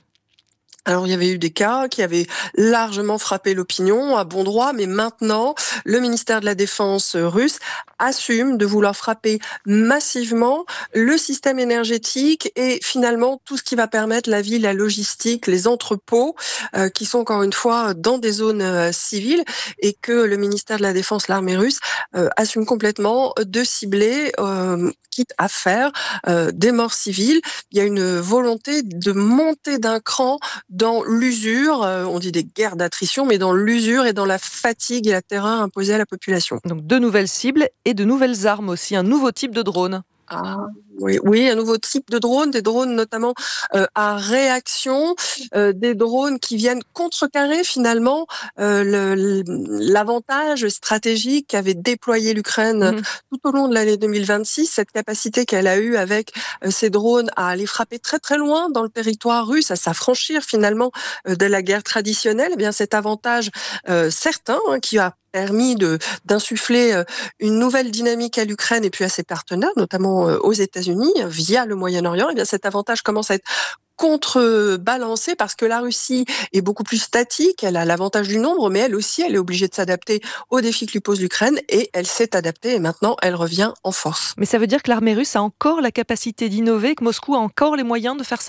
Alors, il y avait eu des cas qui avaient largement frappé l'opinion à bon droit, mais maintenant, le ministère de la Défense russe assume de vouloir frapper massivement le système énergétique et finalement tout ce qui va permettre la vie, la logistique, les entrepôts, euh, qui sont encore une fois dans des zones euh, civiles, et que le ministère de la Défense, l'armée russe, euh, assume complètement de cibler, euh, quitte à faire euh, des morts civiles. Il y a une volonté de monter d'un cran dans l'usure, euh, on dit des guerres d'attrition, mais dans l'usure et dans la fatigue et la terreur imposée à la population. Donc de nouvelles cibles et de nouvelles armes aussi, un nouveau type de drone. Ah, oui, oui, un nouveau type de drone, des drones notamment euh, à réaction, euh, des drones qui viennent contrecarrer finalement euh, le, l'avantage stratégique qu'avait déployé l'Ukraine mmh. tout au long de l'année deux mille vingt-six, cette capacité qu'elle a eue avec euh, ces drones à aller frapper très très loin dans le territoire russe, à s'affranchir finalement euh, de la guerre traditionnelle. Eh bien, cet avantage euh, certain hein, qui a permis de, d'insuffler euh, une nouvelle dynamique à l'Ukraine et puis à ses partenaires, notamment euh, aux États-Unis, via le Moyen-Orient, et bien cet avantage commence à être contrebalancé parce que la Russie est beaucoup plus statique, elle a l'avantage du nombre, mais elle aussi, elle est obligée de s'adapter aux défis que lui pose l'Ukraine et elle s'est adaptée et maintenant elle revient en force. Mais ça veut dire que l'armée russe a encore la capacité d'innover, que Moscou a encore les moyens de faire ça ?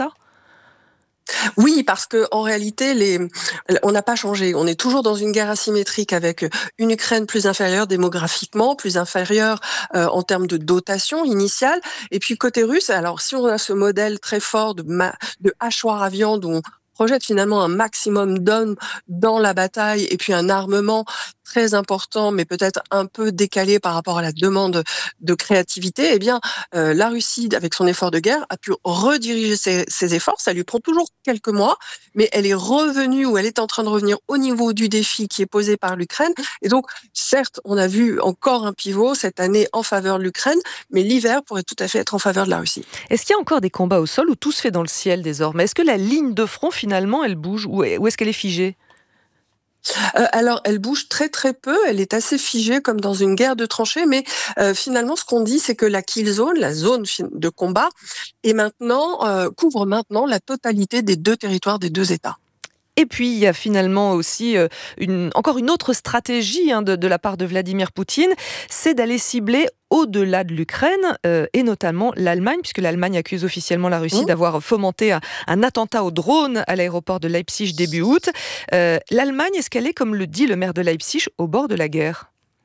Oui, parce que en réalité, les... on n'a pas changé. On est toujours dans une guerre asymétrique avec une Ukraine plus inférieure démographiquement, plus inférieure euh, en termes de dotation initiale. Et puis côté russe, alors si on a ce modèle très fort de, ma... de hachoir à viande où on projette finalement un maximum d'hommes dans la bataille et puis un armement très important, mais peut-être un peu décalé par rapport à la demande de créativité, eh bien, euh, la Russie, avec son effort de guerre, a pu rediriger ses, ses efforts. Ça lui prend toujours quelques mois, mais elle est revenue ou elle est en train de revenir au niveau du défi qui est posé par l'Ukraine. Et donc, certes, on a vu encore un pivot cette année en faveur de l'Ukraine, mais l'hiver pourrait tout à fait être en faveur de la Russie. Est-ce qu'il y a encore des combats au sol ou tout se fait dans le ciel désormais ? Est-ce que la ligne de front, finalement, elle bouge ou est-ce qu'elle est figée ? Euh, alors, elle bouge très très peu, elle est assez figée comme dans une guerre de tranchées, mais euh, finalement, ce qu'on dit, c'est que la kill zone, la zone de combat, est maintenant, euh, couvre maintenant la totalité des deux territoires des deux États. Et puis, il y a finalement aussi une, encore une autre stratégie hein, de, de la part de Vladimir Poutine, c'est d'aller cibler au-delà de l'Ukraine, euh, et notamment l'Allemagne, puisque l'Allemagne accuse officiellement la Russie mmh. d'avoir fomenté un, un attentat au drone à l'aéroport de Leipzig début août. Euh, L'Allemagne, est-ce qu'elle est, comme le dit le maire de Leipzig, au bord de la guerre ?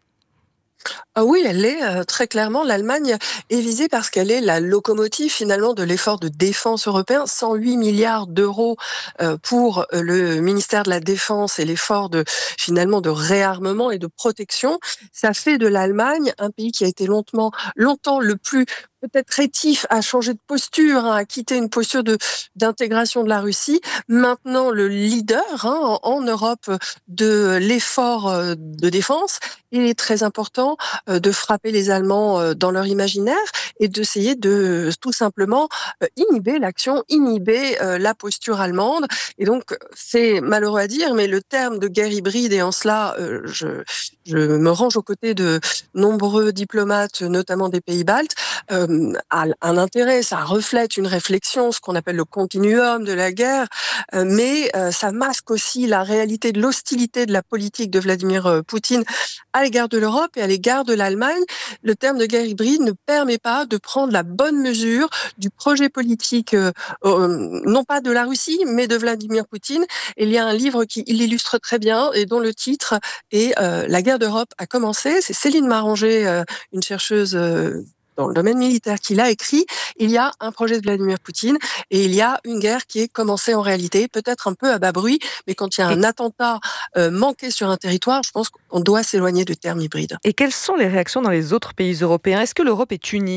Ah oui, elle est euh, très clairement. L'Allemagne est visée parce qu'elle est la locomotive finalement de l'effort de défense européen. cent huit milliards d'euros euh, pour le ministère de la Défense et l'effort de finalement de réarmement et de protection. Ça fait de l'Allemagne un pays qui a été longtemps, longtemps le plus peut-être rétif à changer de posture, hein, à quitter une posture de d'intégration de la Russie. Maintenant, le leader hein, en, en Europe de l'effort de défense, il est très important euh, de frapper les Allemands euh, dans leur imaginaire et d'essayer de tout simplement euh, inhiber l'action, inhiber euh, la posture allemande. Et donc, c'est malheureux à dire, mais le terme de guerre hybride, et en cela, euh, je, je me range aux côtés de nombreux diplomates, notamment des pays baltes, euh, a un intérêt, ça reflète une réflexion, ce qu'on appelle le continuum de la guerre, euh, mais euh, ça masque aussi la réalité de l'hostilité de la politique de Vladimir Poutine à l'égard de l'Europe et à l'égard de l'Allemagne. Le terme de guerre hybride ne permet pas de prendre la bonne mesure du projet politique, euh, euh, non pas de la Russie, mais de Vladimir Poutine. Et il y a un livre qui l'illustre très bien et dont le titre est euh, « La guerre d'Europe a commencé ». C'est Céline Maranger, euh, une chercheuse euh, dans le domaine militaire qui l'a écrit. Il y a un projet de Vladimir Poutine et il y a une guerre qui est commencée en réalité, peut-être un peu à bas bruit, mais quand il y a un et... attentat euh, manqué sur un territoire, je pense qu'on doit s'éloigner du terme hybride. Et quelles sont les réactions dans les autres pays européens ? Est-ce que l'Europe est unie ?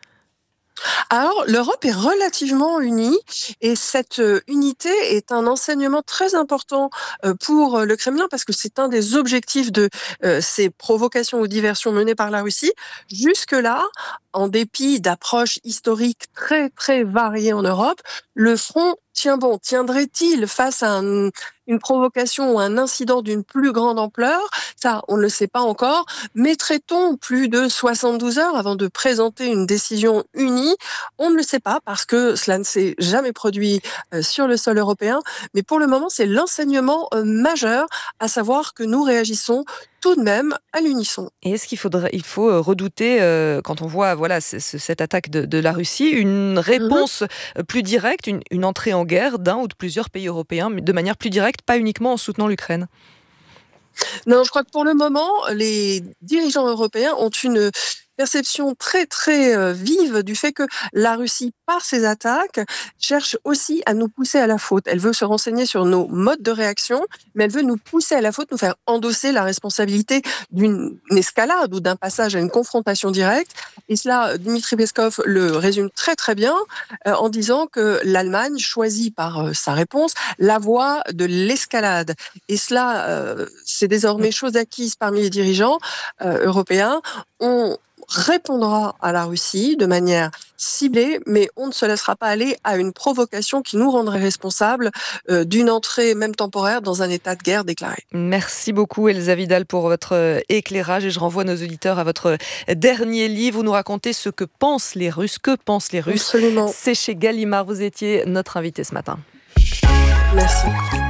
Alors, l'Europe est relativement unie et cette unité est un enseignement très important pour le Kremlin parce que c'est un des objectifs de euh, ces provocations ou diversions menées par la Russie. Jusque-là, en dépit d'approches historiques très, très variées en Europe, le front tient bon. Tiendrait-il face à un, une provocation ou un incident d'une plus grande ampleur? Ça, on ne le sait pas encore. Mettrait-on plus de soixante-douze heures avant de présenter une décision unie? On ne le sait pas parce que cela ne s'est jamais produit euh, sur le sol européen. Mais pour le moment, c'est l'enseignement euh, majeur, à savoir que nous réagissons tout de même à l'unisson. Et est-ce qu'il faudrait, il faut redouter, euh, quand on voit voilà, c- c- cette attaque de, de la Russie, une réponse mm-hmm. plus directe, une, une entrée en guerre d'un ou de plusieurs pays européens, mais de manière plus directe, pas uniquement en soutenant l'Ukraine? Non, je crois que pour le moment, les dirigeants européens ont une perception très très euh, vive du fait que la Russie, par ses attaques, cherche aussi à nous pousser à la faute. Elle veut se renseigner sur nos modes de réaction, mais elle veut nous pousser à la faute, nous faire endosser la responsabilité d'une escalade ou d'un passage à une confrontation directe. Et cela, Dmitri Peskov le résume très très bien euh, en disant que l'Allemagne choisit par euh, sa réponse la voie de l'escalade. Et cela, euh, c'est désormais chose acquise parmi les dirigeants euh, européens. On répondra à la Russie de manière ciblée, mais on ne se laissera pas aller à une provocation qui nous rendrait responsables euh, d'une entrée, même temporaire, dans un état de guerre déclaré. Merci beaucoup Elsa Vidal pour votre éclairage et je renvoie nos auditeurs à votre dernier livre où nous racontez ce que pensent les Russes, que pensent les Russes. Absolument. C'est chez Gallimard, vous étiez notre invité ce matin. Merci.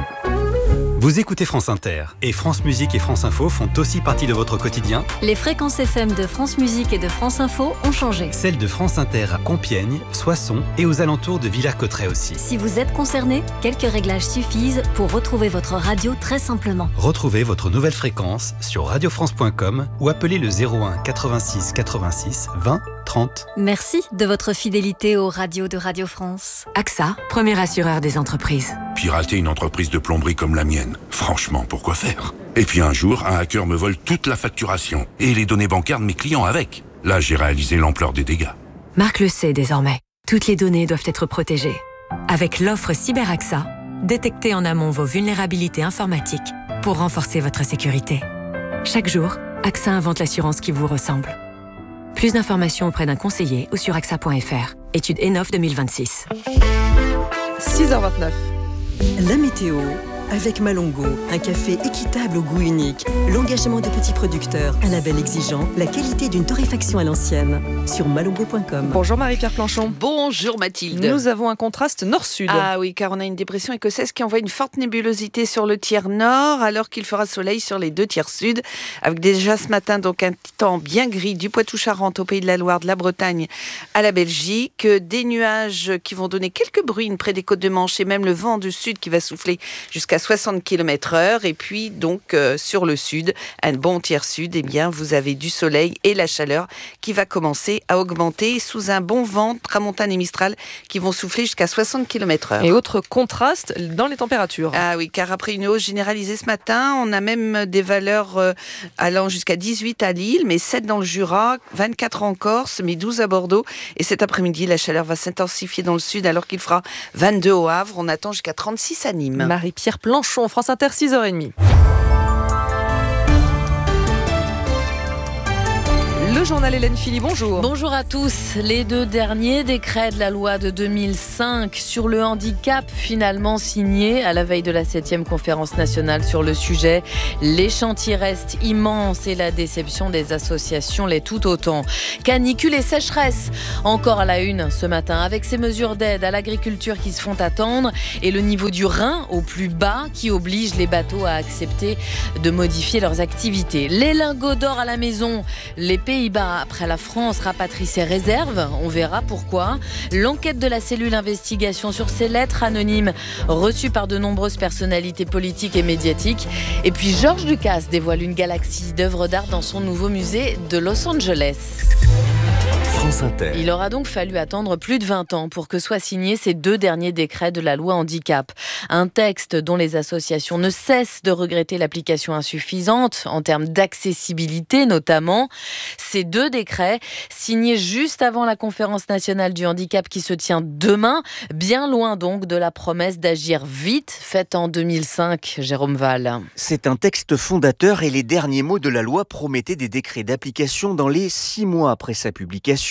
Vous écoutez France Inter et France Musique et France Info font aussi partie de votre quotidien. Les fréquences F M de France Musique et de France Info ont changé. Celles de France Inter à Compiègne, Soissons et aux alentours de Villers-Cotterêts aussi. Si vous êtes concerné, quelques réglages suffisent pour retrouver votre radio très simplement. Retrouvez votre nouvelle fréquence sur radio france point com ou appelez le zéro un quatre-vingt-six quatre-vingt-six vingt trente. Merci de votre fidélité aux radios de Radio France. A X A, premier assureur des entreprises. Pirater une entreprise de plomberie comme la mienne, franchement, pourquoi faire? Et puis un jour, un hacker me vole toute la facturation et les données bancaires de mes clients avec. Là, j'ai réalisé l'ampleur des dégâts. Marc le sait désormais. Toutes les données doivent être protégées. Avec l'offre CyberAXA, détectez en amont vos vulnérabilités informatiques pour renforcer votre sécurité. Chaque jour, A X A invente l'assurance qui vous ressemble. Plus d'informations auprès d'un conseiller ou sur A X A point F R. Étude Enof deux mille vingt-six. six heures vingt-neuf. La météo avec Malongo, un café équitable au goût unique, l'engagement de petits producteurs, un label exigeant, la qualité d'une torréfaction à l'ancienne. Sur malongo point com. Bonjour Marie-Pierre Planchon. Bonjour Mathilde. Nous avons un contraste nord-sud. Ah oui, car on a une dépression écossaise qui envoie une forte nébulosité sur le tiers nord, alors qu'il fera soleil sur les deux tiers sud, avec déjà ce matin donc un temps bien gris du Poitou-Charentes au Pays de la Loire, de la Bretagne à la Belgique, des nuages qui vont donner quelques bruines près des côtes de Manche et même le vent du sud qui va souffler jusqu'à soixante kilomètres heure. Et puis donc euh, sur le sud, un bon tiers sud, eh bien vous avez du soleil et la chaleur qui va commencer à augmenter sous un bon vent tramontane et mistral qui vont souffler jusqu'à soixante kilomètres heure. Et autre contraste dans les températures. Ah oui, car après une hausse généralisée ce matin, on a même des valeurs euh, allant jusqu'à dix-huit à Lille, mais sept dans le Jura, vingt-quatre en Corse, mais douze à Bordeaux. Et cet après-midi, la chaleur va s'intensifier dans le sud alors qu'il fera vingt-deux au Havre. On attend jusqu'à trente-six à Nîmes. Marie-Pierre Planchon, France Inter, six heures trente. Le journal Hélène Philly, bonjour. Bonjour à tous. Les deux derniers décrets de la loi de deux mille cinq sur le handicap finalement signés à la veille de la septième conférence nationale sur le sujet. Les chantiers restent immenses et la déception des associations l'est tout autant. Canicule et sécheresse, encore à la une ce matin, avec ces mesures d'aide à l'agriculture qui se font attendre et le niveau du Rhin au plus bas qui oblige les bateaux à accepter de modifier leurs activités. Les lingots d'or à la maison, les pays Pays-Bas, après la France, rapatrie ses réserves. On verra pourquoi. L'enquête de la cellule investigation sur ces lettres anonymes reçues par de nombreuses personnalités politiques et médiatiques. Et puis Georges Lucas dévoile une galaxie d'œuvres d'art dans son nouveau musée de Los Angeles. Il aura donc fallu attendre plus de vingt ans pour que soient signés ces deux derniers décrets de la loi handicap. Un texte dont les associations ne cessent de regretter l'application insuffisante en termes d'accessibilité notamment. Ces deux décrets signés juste avant la conférence nationale du handicap qui se tient demain, bien loin donc de la promesse d'agir vite faite en deux mille cinq, Jérôme Val. C'est un texte fondateur et les derniers mots de la loi promettaient des décrets d'application dans les six mois après sa publication.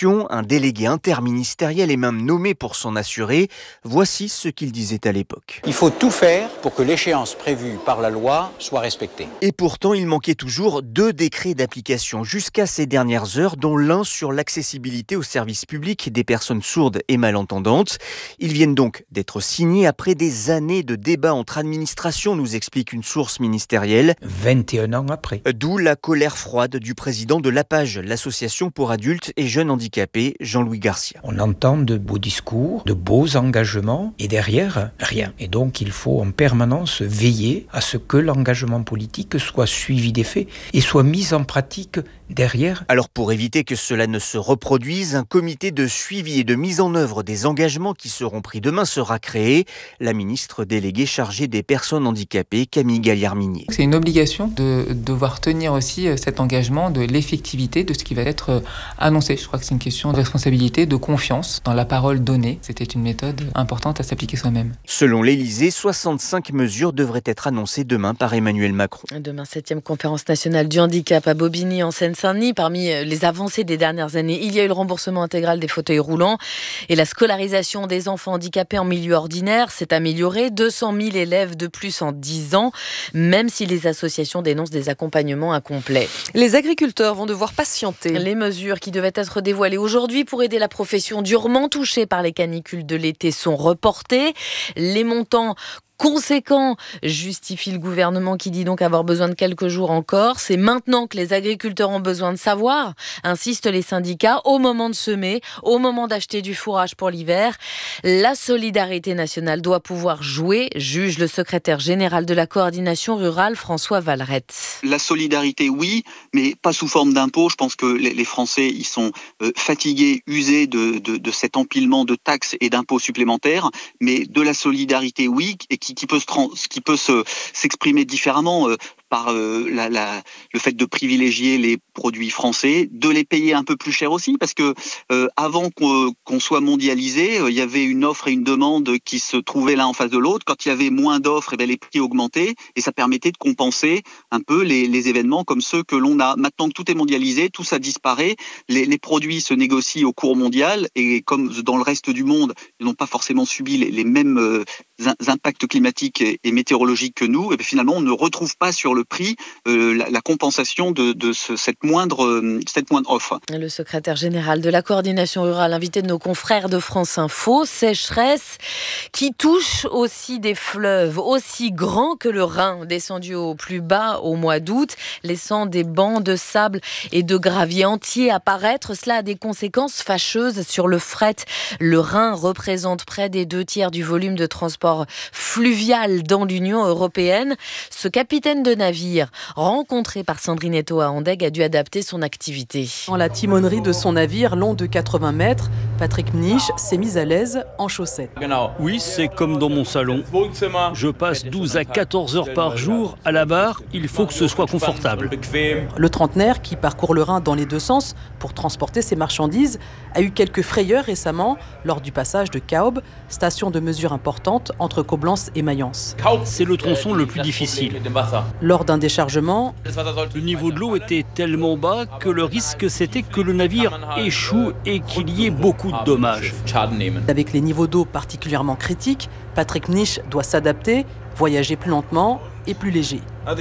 solution. Un délégué interministériel est même nommé pour s'en assurer. Voici ce qu'il disait à l'époque. Il faut tout faire pour que l'échéance prévue par la loi soit respectée. Et pourtant, il manquait toujours deux décrets d'application jusqu'à ces dernières heures, dont l'un sur l'accessibilité aux services publics des personnes sourdes et malentendantes. Ils viennent donc d'être signés après des années de débats entre administrations, nous explique une source ministérielle. vingt et un ans après. D'où la colère froide du président de l'APAGE, l'association pour adultes et jeunes handicapés, Jean-Louis Garcia. On entend de beaux discours, de beaux engagements, et derrière, rien. Et donc, il faut en permanence veiller à ce que l'engagement politique soit suivi des faits et soit mis en pratique derrière. Alors, pour éviter que cela ne se reproduise, un comité de suivi et de mise en œuvre des engagements qui seront pris demain sera créé. La ministre déléguée chargée des personnes handicapées, Camille Galliard-Minier. C'est une obligation de devoir tenir aussi cet engagement de l'effectivité de ce qui va être annoncé. Je crois que c'est une question de responsabilité, de confiance dans la parole donnée. C'était une méthode importante à s'appliquer soi-même. Selon l'Élysée, soixante-cinq mesures devraient être annoncées demain par Emmanuel Macron. Demain, septième conférence nationale du handicap à Bobigny en Seine-Saint-Denis. Parmi les avancées des dernières années, il y a eu le remboursement intégral des fauteuils roulants et la scolarisation des enfants handicapés en milieu ordinaire s'est améliorée. deux cent mille élèves de plus en dix ans, même si les associations dénoncent des accompagnements incomplets. Les agriculteurs vont devoir patienter. Les mesures qui devaient être dévoilées aujourd'hui pour aider la profession durement touchée par les canicules de l'été sont reportées. Les montants conséquent justifie le gouvernement qui dit donc avoir besoin de quelques jours encore. C'est maintenant que les agriculteurs ont besoin de savoir, insistent les syndicats, au moment de semer, au moment d'acheter du fourrage pour l'hiver. La solidarité nationale doit pouvoir jouer, juge le secrétaire général de la coordination rurale, François Vallerette. La solidarité, oui, mais pas sous forme d'impôts. Je pense que les Français, ils sont fatigués, usés de, de, de cet empilement de taxes et d'impôts supplémentaires, mais de la solidarité, oui, et qui qui peut se trans, qui peut se s'exprimer différemment euh, par euh, la, la, le fait de privilégier les produits français, de les payer un peu plus cher aussi, parce que euh, avant qu'on, qu'on soit mondialisé, euh, il y avait une offre et une demande qui se trouvaient l'un en face de l'autre. Quand il y avait moins d'offres, eh bien, les prix augmentaient et ça permettait de compenser un peu les, les événements comme ceux que l'on a. Maintenant que tout est mondialisé, tout ça disparaît, les, les produits se négocient au cours mondial et comme dans le reste du monde, ils n'ont pas forcément subi les, les mêmes euh, impacts climatiques et, et météorologiques que nous, et bien, finalement on ne retrouve pas sur le prix euh, la, la compensation de, de ce, cette, moindre, euh, cette moindre offre. Le secrétaire général de la coordination rurale, invité de nos confrères de France Info, sécheresse qui touche aussi des fleuves aussi grands que le Rhin, descendu au plus bas au mois d'août, laissant des bancs de sable et de gravier entiers apparaître. Cela a des conséquences fâcheuses sur le fret. Le Rhin représente près des deux tiers du volume de transport fluvial dans l'Union européenne. Ce capitaine de navire, rencontré par Sandrine Eto à Andeg, a dû adapter son activité. Dans la timonerie de son navire long de quatre-vingts mètres, Patrick Mnich s'est mis à l'aise en chaussettes. Oui, c'est comme dans mon salon. Je passe douze à quatorze heures par jour à la barre. Il faut que ce soit confortable. Le trentenaire, qui parcourt le Rhin dans les deux sens pour transporter ses marchandises, a eu quelques frayeurs récemment lors du passage de Kaub, station de mesure importante entre Coblence et Mayence. C'est le tronçon le plus difficile. Lors d'un déchargement, le niveau de l'eau était tellement bas que le risque c'était que le navire échoue et qu'il y ait beaucoup de dommages. Avec les niveaux d'eau particulièrement critiques, Patrick Mnich doit s'adapter, voyager plus lentement et plus léger.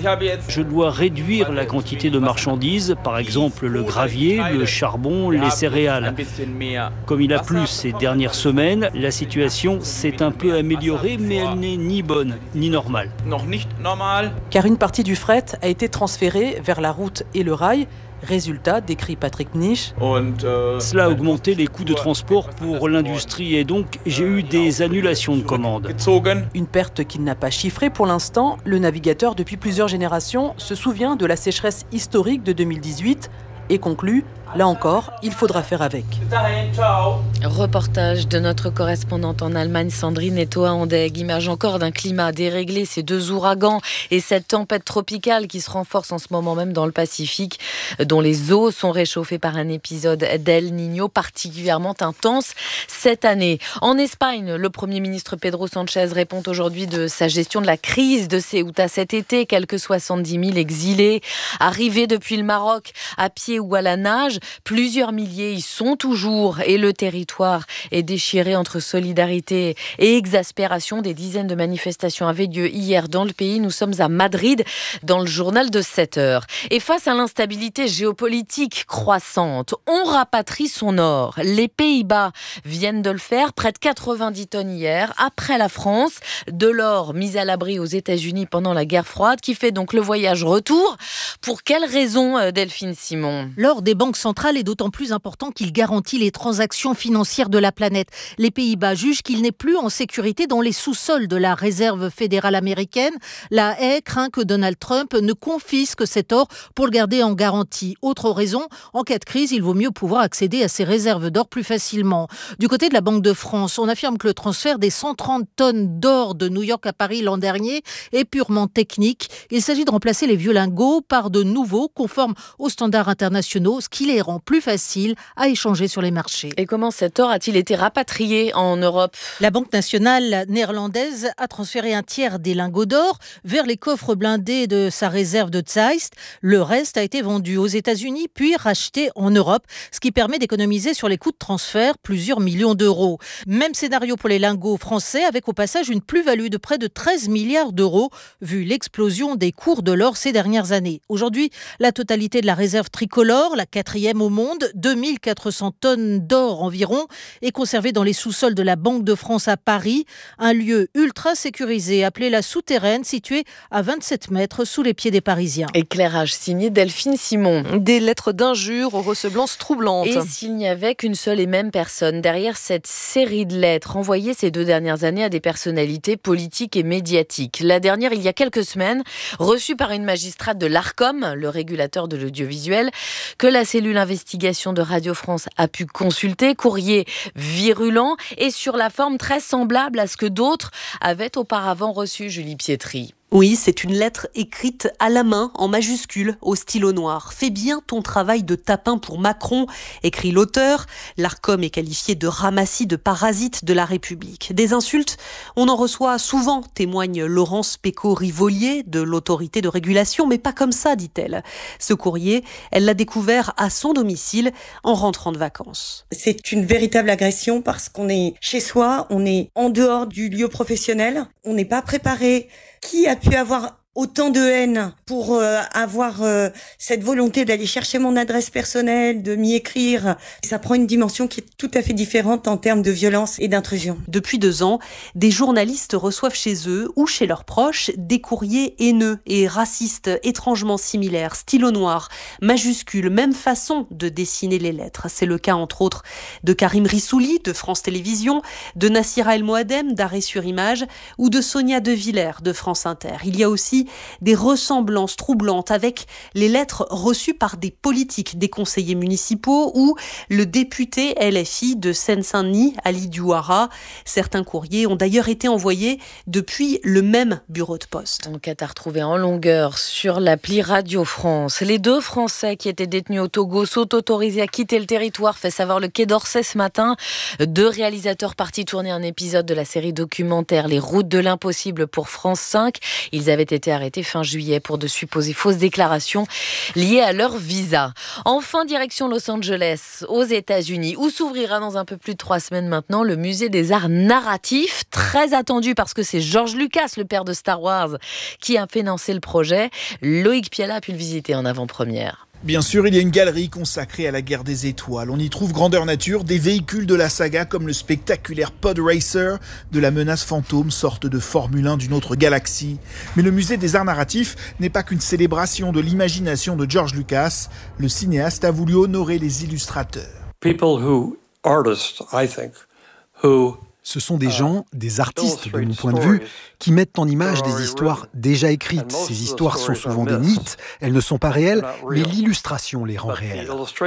Je dois réduire la quantité de marchandises, par exemple le gravier, le charbon, les céréales. Comme il a plu ces dernières semaines, la situation s'est un peu améliorée, mais elle n'est ni bonne ni normale. Car une partie du fret a été transférée vers la route et le rail. Résultat, décrit Patrick Mnich. Cela a augmenté les coûts de transport pour l'industrie et donc j'ai eu des annulations de commandes. Une perte qu'il n'a pas chiffrée pour l'instant. Le navigateur, depuis plusieurs générations, se souvient de la sécheresse historique de deux mille dix-huit et conclut: là encore, il faudra faire avec. Reportage de notre correspondante en Allemagne, Sandrine Eto à Andeg. Image encore d'un climat déréglé, ces deux ouragans et cette tempête tropicale qui se renforce en ce moment même dans le Pacifique, dont les eaux sont réchauffées par un épisode d'El Niño particulièrement intense cette année. En Espagne, le Premier ministre Pedro Sánchez répond aujourd'hui de sa gestion de la crise de Ceuta cet été. Quelques soixante-dix mille exilés arrivés depuis le Maroc à pied ou à la nage. Plusieurs milliers y sont toujours et le territoire est déchiré entre solidarité et exaspération. Des dizaines de manifestations avaient lieu hier dans le pays. Nous sommes à Madrid dans le journal de sept heures. Et face à l'instabilité géopolitique croissante, on rapatrie son or. Les Pays-Bas viennent de le faire, près de quatre-vingt-dix tonnes hier, après la France. De l'or mis à l'abri aux États-Unis pendant la guerre froide, qui fait donc le voyage retour. Pour quelles raisons, Delphine Simon ? L'or des banques centrales est d'autant plus important qu'il garantit les transactions financières de la planète. Les Pays-Bas jugent qu'il n'est plus en sécurité dans les sous-sols de la réserve fédérale américaine. La Haye craint que Donald Trump ne confisque cet or pour le garder en garantie. Autre raison, en cas de crise, il vaut mieux pouvoir accéder à ces réserves d'or plus facilement. Du côté de la Banque de France, on affirme que le transfert des cent trente tonnes d'or de New York à Paris l'an dernier est purement technique. Il s'agit de remplacer les vieux lingots par de nouveaux conformes aux standards internationaux, ce qui les rend plus faciles à échanger sur les marchés. Et comment cet or a-t-il été rapatrié en Europe ? La Banque nationale néerlandaise a transféré un tiers des lingots d'or vers les coffres blindés de sa réserve de Zeist. Le reste a été vendu aux États-Unis puis racheté en Europe, ce qui permet d'économiser sur les coûts de transfert plusieurs millions d'euros. Même scénario pour les lingots français, avec au passage une plus-value de près de treize milliards d'euros, vu l'explosion des cours de l'or ces dernières années. Aujourd'hui, la totalité de la réserve tricolore, la quatrième au monde, deux mille quatre cents tonnes d'or environ, est conservée dans les sous-sols de la Banque de France à Paris, un lieu ultra sécurisé appelé la Souterraine, situé à vingt-sept mètres sous les pieds des Parisiens. Éclairage signé Delphine Simon. Des lettres d'injures aux ressemblances troublantes. Et s'il n'y avait qu'une seule et même personne derrière cette série de lettres envoyées ces deux dernières années à des personnalités politiques et médiatiques. La dernière, il y a quelques semaines, reçue par une magistrate de l'Arcom, le régulateur de l'audiovisuel, que la cellule investigation de Radio France a pu consulter. Courrier virulent et sur la forme très semblable à ce que d'autres avaient auparavant reçu, Julie Pietri. Oui, c'est une lettre écrite à la main, en majuscule, au stylo noir. « Fais bien ton travail de tapin pour Macron », écrit l'auteur. L'Arcom est qualifié de ramassis de parasites de la République. Des insultes, on en reçoit souvent, témoigne Laurence Pécaud-Rivolier de l'autorité de régulation, mais pas comme ça, dit-elle. Ce courrier, elle l'a découvert à son domicile en rentrant de vacances. C'est une véritable agression parce qu'on est chez soi, on est en dehors du lieu professionnel, on n'est pas préparé. Qui a pu avoir autant de haine pour euh, avoir euh, cette volonté d'aller chercher mon adresse personnelle, de m'y écrire? Ça prend une dimension qui est tout à fait différente en termes de violence et d'intrusion. Depuis deux ans, des journalistes reçoivent chez eux ou chez leurs proches des courriers haineux et racistes étrangement similaires, stylo noir, majuscules, même façon de dessiner les lettres. C'est le cas entre autres de Karim Rissouli de France Télévisions, de Nassira El Moadem d'Arrêt sur Image ou de Sonia De Villers de France Inter. Il y a aussi des ressemblances troublantes avec les lettres reçues par des politiques, des conseillers municipaux ou le député L F I de Seine-Saint-Denis, Ali Douara. Certains courriers ont d'ailleurs été envoyés depuis le même bureau de poste. Enquête à retrouver en longueur sur l'appli Radio France. Les deux Français qui étaient détenus au Togo sont autorisés à quitter le territoire, fait savoir le Quai d'Orsay ce matin. Deux réalisateurs partis tourner un épisode de la série documentaire Les Routes de l'Impossible pour France cinq. Ils avaient été arrêtés fin juillet pour de supposées fausses déclarations liées à leur visa. Enfin, direction Los Angeles, aux États-Unis, où s'ouvrira dans un peu plus de trois semaines maintenant le musée des arts narratifs, très attendu parce que c'est George Lucas, le père de Star Wars, qui a financé le projet. Loïc Piala a pu le visiter en avant-première. Bien sûr, il y a une galerie consacrée à la guerre des étoiles. On y trouve grandeur nature, des véhicules de la saga comme le spectaculaire Pod Racer de la menace fantôme, sorte de Formule un d'une autre galaxie. Mais le musée des arts narratifs n'est pas qu'une célébration de l'imagination de George Lucas. Le cinéaste a voulu honorer les illustrateurs. People who, artists, I think, who Ce sont des gens, des artistes de mon point de vue, qui mettent en image des histoires déjà écrites. Ces histoires sont souvent des mythes, elles ne sont pas réelles, mais l'illustration les rend réelles.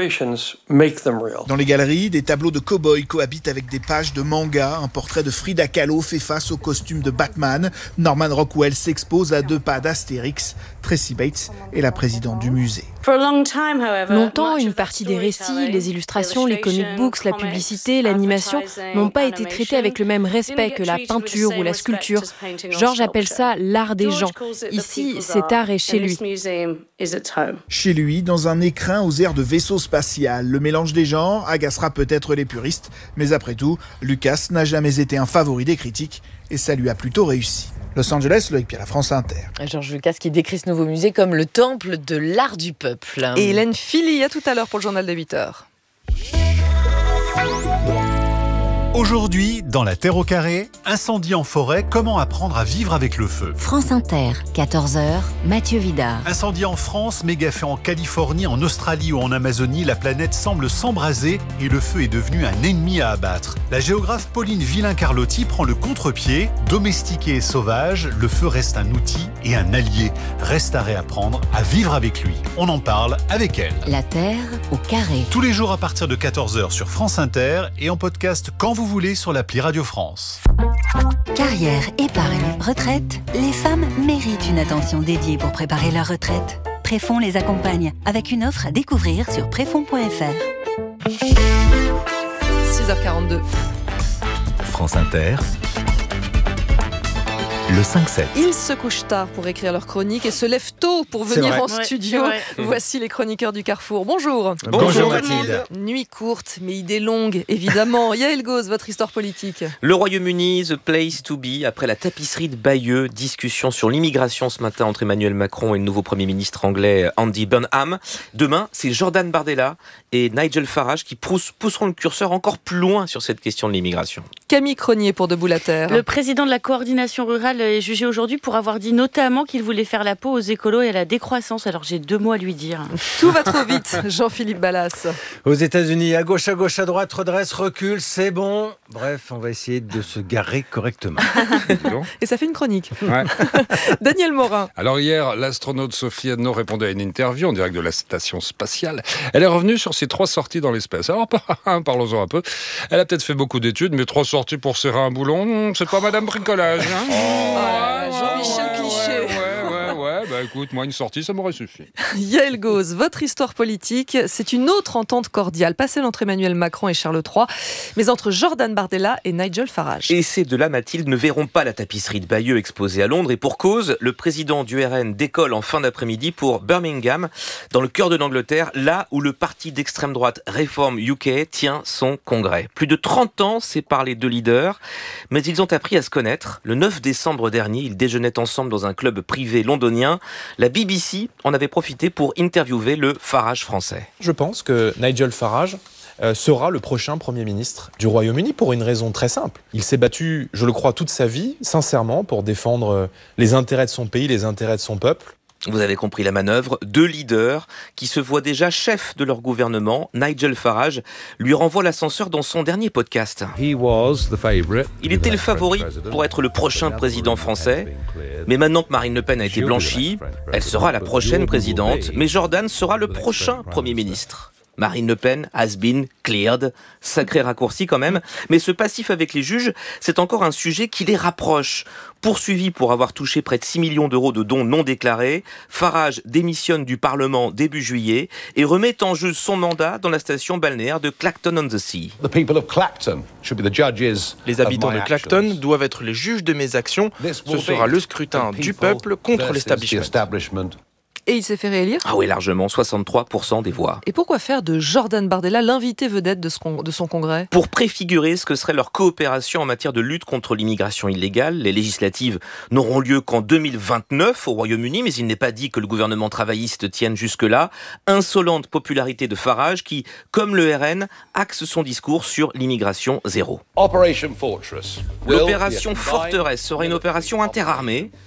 Dans les galeries, des tableaux de cow-boys cohabitent avec des pages de manga. Un portrait de Frida Kahlo fait face au costume de Batman. Norman Rockwell s'expose à deux pas d'Astérix. Tracy Bates est la présidente du musée. Longtemps, une partie des récits, les illustrations, les comic books, la publicité, l'animation n'ont pas été traités avec avec le même respect que la peinture ou la sculpture. Georges appelle ça l'art des gens. Ici, cet art est chez lui. Chez lui, dans un écrin aux airs de vaisseau spatial. Le mélange des genres agacera peut-être les puristes, mais après tout, Lucas n'a jamais été un favori des critiques et ça lui a plutôt réussi. Los Angeles, Loïc Pierre, France Inter. Georges Lucas qui décrit ce nouveau musée comme le temple de l'art du peuple. Et Hélène Philly, à tout à l'heure pour le journal de huit heures. Aujourd'hui, dans La Terre au carré, incendie en forêt, comment apprendre à vivre avec le feu. France Inter, quatorze heures, Mathieu Vidard. Incendie en France, méga-feu en Californie, en Australie ou en Amazonie, la planète semble s'embraser et le feu est devenu un ennemi à abattre. La géographe Pauline Villain-Carlotti prend le contre-pied. Domestiqué et sauvage, le feu reste un outil et un allié. Reste à réapprendre à vivre avec lui. On en parle avec elle. La Terre au carré. Tous les jours à partir de quatorze heures sur France Inter et en podcast quand vous voulez sur l'appli Radio France. Carrière, épargne, retraite, les femmes méritent une attention dédiée pour préparer leur retraite. Préfonds les accompagne avec une offre à découvrir sur préfonds point f r. six heures quarante-deux. France Inter. Le cinq sept. Ils se couchent tard pour écrire leur chronique et se lèvent tôt pour venir en ouais, studio. Voici les chroniqueurs du Carrefour. Bonjour. Bonjour, Bonjour Mathilde. Nuit courte, mais idée longue, évidemment. Yael Gauze, votre histoire politique. Le Royaume-Uni, the place to be. Après la tapisserie de Bayeux, discussion sur l'immigration ce matin entre Emmanuel Macron et le nouveau Premier ministre anglais Andy Burnham. Demain, c'est Jordan Bardella et Nigel Farage qui poussent, pousseront le curseur encore plus loin sur cette question de l'immigration. Camille Cronier pour Debout la Terre. Le président de la coordination rurale est jugé aujourd'hui pour avoir dit notamment qu'il voulait faire la peau aux écolos et à la décroissance. Alors j'ai deux mots à lui dire. Tout va trop vite, Jean-Philippe Ballas. Aux États-Unis, à gauche, à gauche, à droite, redresse, recule, c'est bon. Bref, on va essayer de se garer correctement. Et ça fait une chronique. Ouais. Daniel Morin. Alors hier, l'astronaute Sophie Adno répondait à une interview en direct de la station spatiale. Elle est revenue sur ses trois sorties dans l'espace. Alors parlons-en un peu. Elle a peut-être fait beaucoup d'études, mais trois sorties pour serrer un boulon, c'est pas Madame Bricolage. Hein oh. Ah, Jean-Michel ouais, Cliché. Ouais, ouais, ouais, ouais. Bah écoute, moi une sortie, ça m'aurait suffi. Yael Gauze, votre histoire politique, c'est une autre entente cordiale, pas celle entre Emmanuel Macron et Charles trois, mais entre Jordan Bardella et Nigel Farage. Et ces deux-là, Mathilde, ne verront pas la tapisserie de Bayeux exposée à Londres, et pour cause, le président du R N décolle en fin d'après-midi pour Birmingham, dans le cœur de l'Angleterre, là où le parti d'extrême droite Reform U K tient son congrès. Plus de trente ans séparent les deux leaders, mais ils ont appris à se connaître. Le neuf décembre dernier, ils déjeunaient ensemble dans un club privé londonien. La B B C en avait profité pour interviewer le Farage français. Je pense que Nigel Farage euh, sera le prochain Premier ministre du Royaume-Uni pour une raison très simple. Il s'est battu, je le crois, toute sa vie, sincèrement, pour défendre les intérêts de son pays, les intérêts de son peuple. Vous avez compris la manœuvre. Deux leaders qui se voient déjà chefs de leur gouvernement. Nigel Farage lui renvoie l'ascenseur dans son dernier podcast. Il était le favori pour être le prochain président français. Mais maintenant que Marine Le Pen a été blanchie, elle sera la prochaine présidente. Mais Jordan sera le prochain Premier ministre. Marine Le Pen has been cleared. Sacré raccourci quand même. Mais ce passif avec les juges, c'est encore un sujet qui les rapproche. Poursuivi pour avoir touché près de six millions d'euros de dons non déclarés, Farage démissionne du Parlement début juillet et remet en jeu son mandat dans la station balnéaire de Clacton-on-the-Sea. Les habitants de Clacton doivent être les juges de mes actions. Ce sera le scrutin du peuple contre l'establishment. Et il s'est fait réélire ? Ah oui, largement, soixante-trois pour cent des voix. Et pourquoi faire de Jordan Bardella l'invité vedette de, ce con- de son congrès ? Pour préfigurer ce que serait leur coopération en matière de lutte contre l'immigration illégale. Les législatives n'auront lieu qu'en deux mille vingt-neuf au Royaume-Uni, mais il n'est pas dit que le gouvernement travailliste tienne jusque-là. Insolente popularité de Farage qui, comme le R N, axe son discours sur l'immigration zéro. L'opération Forteresse sera une opération interarmée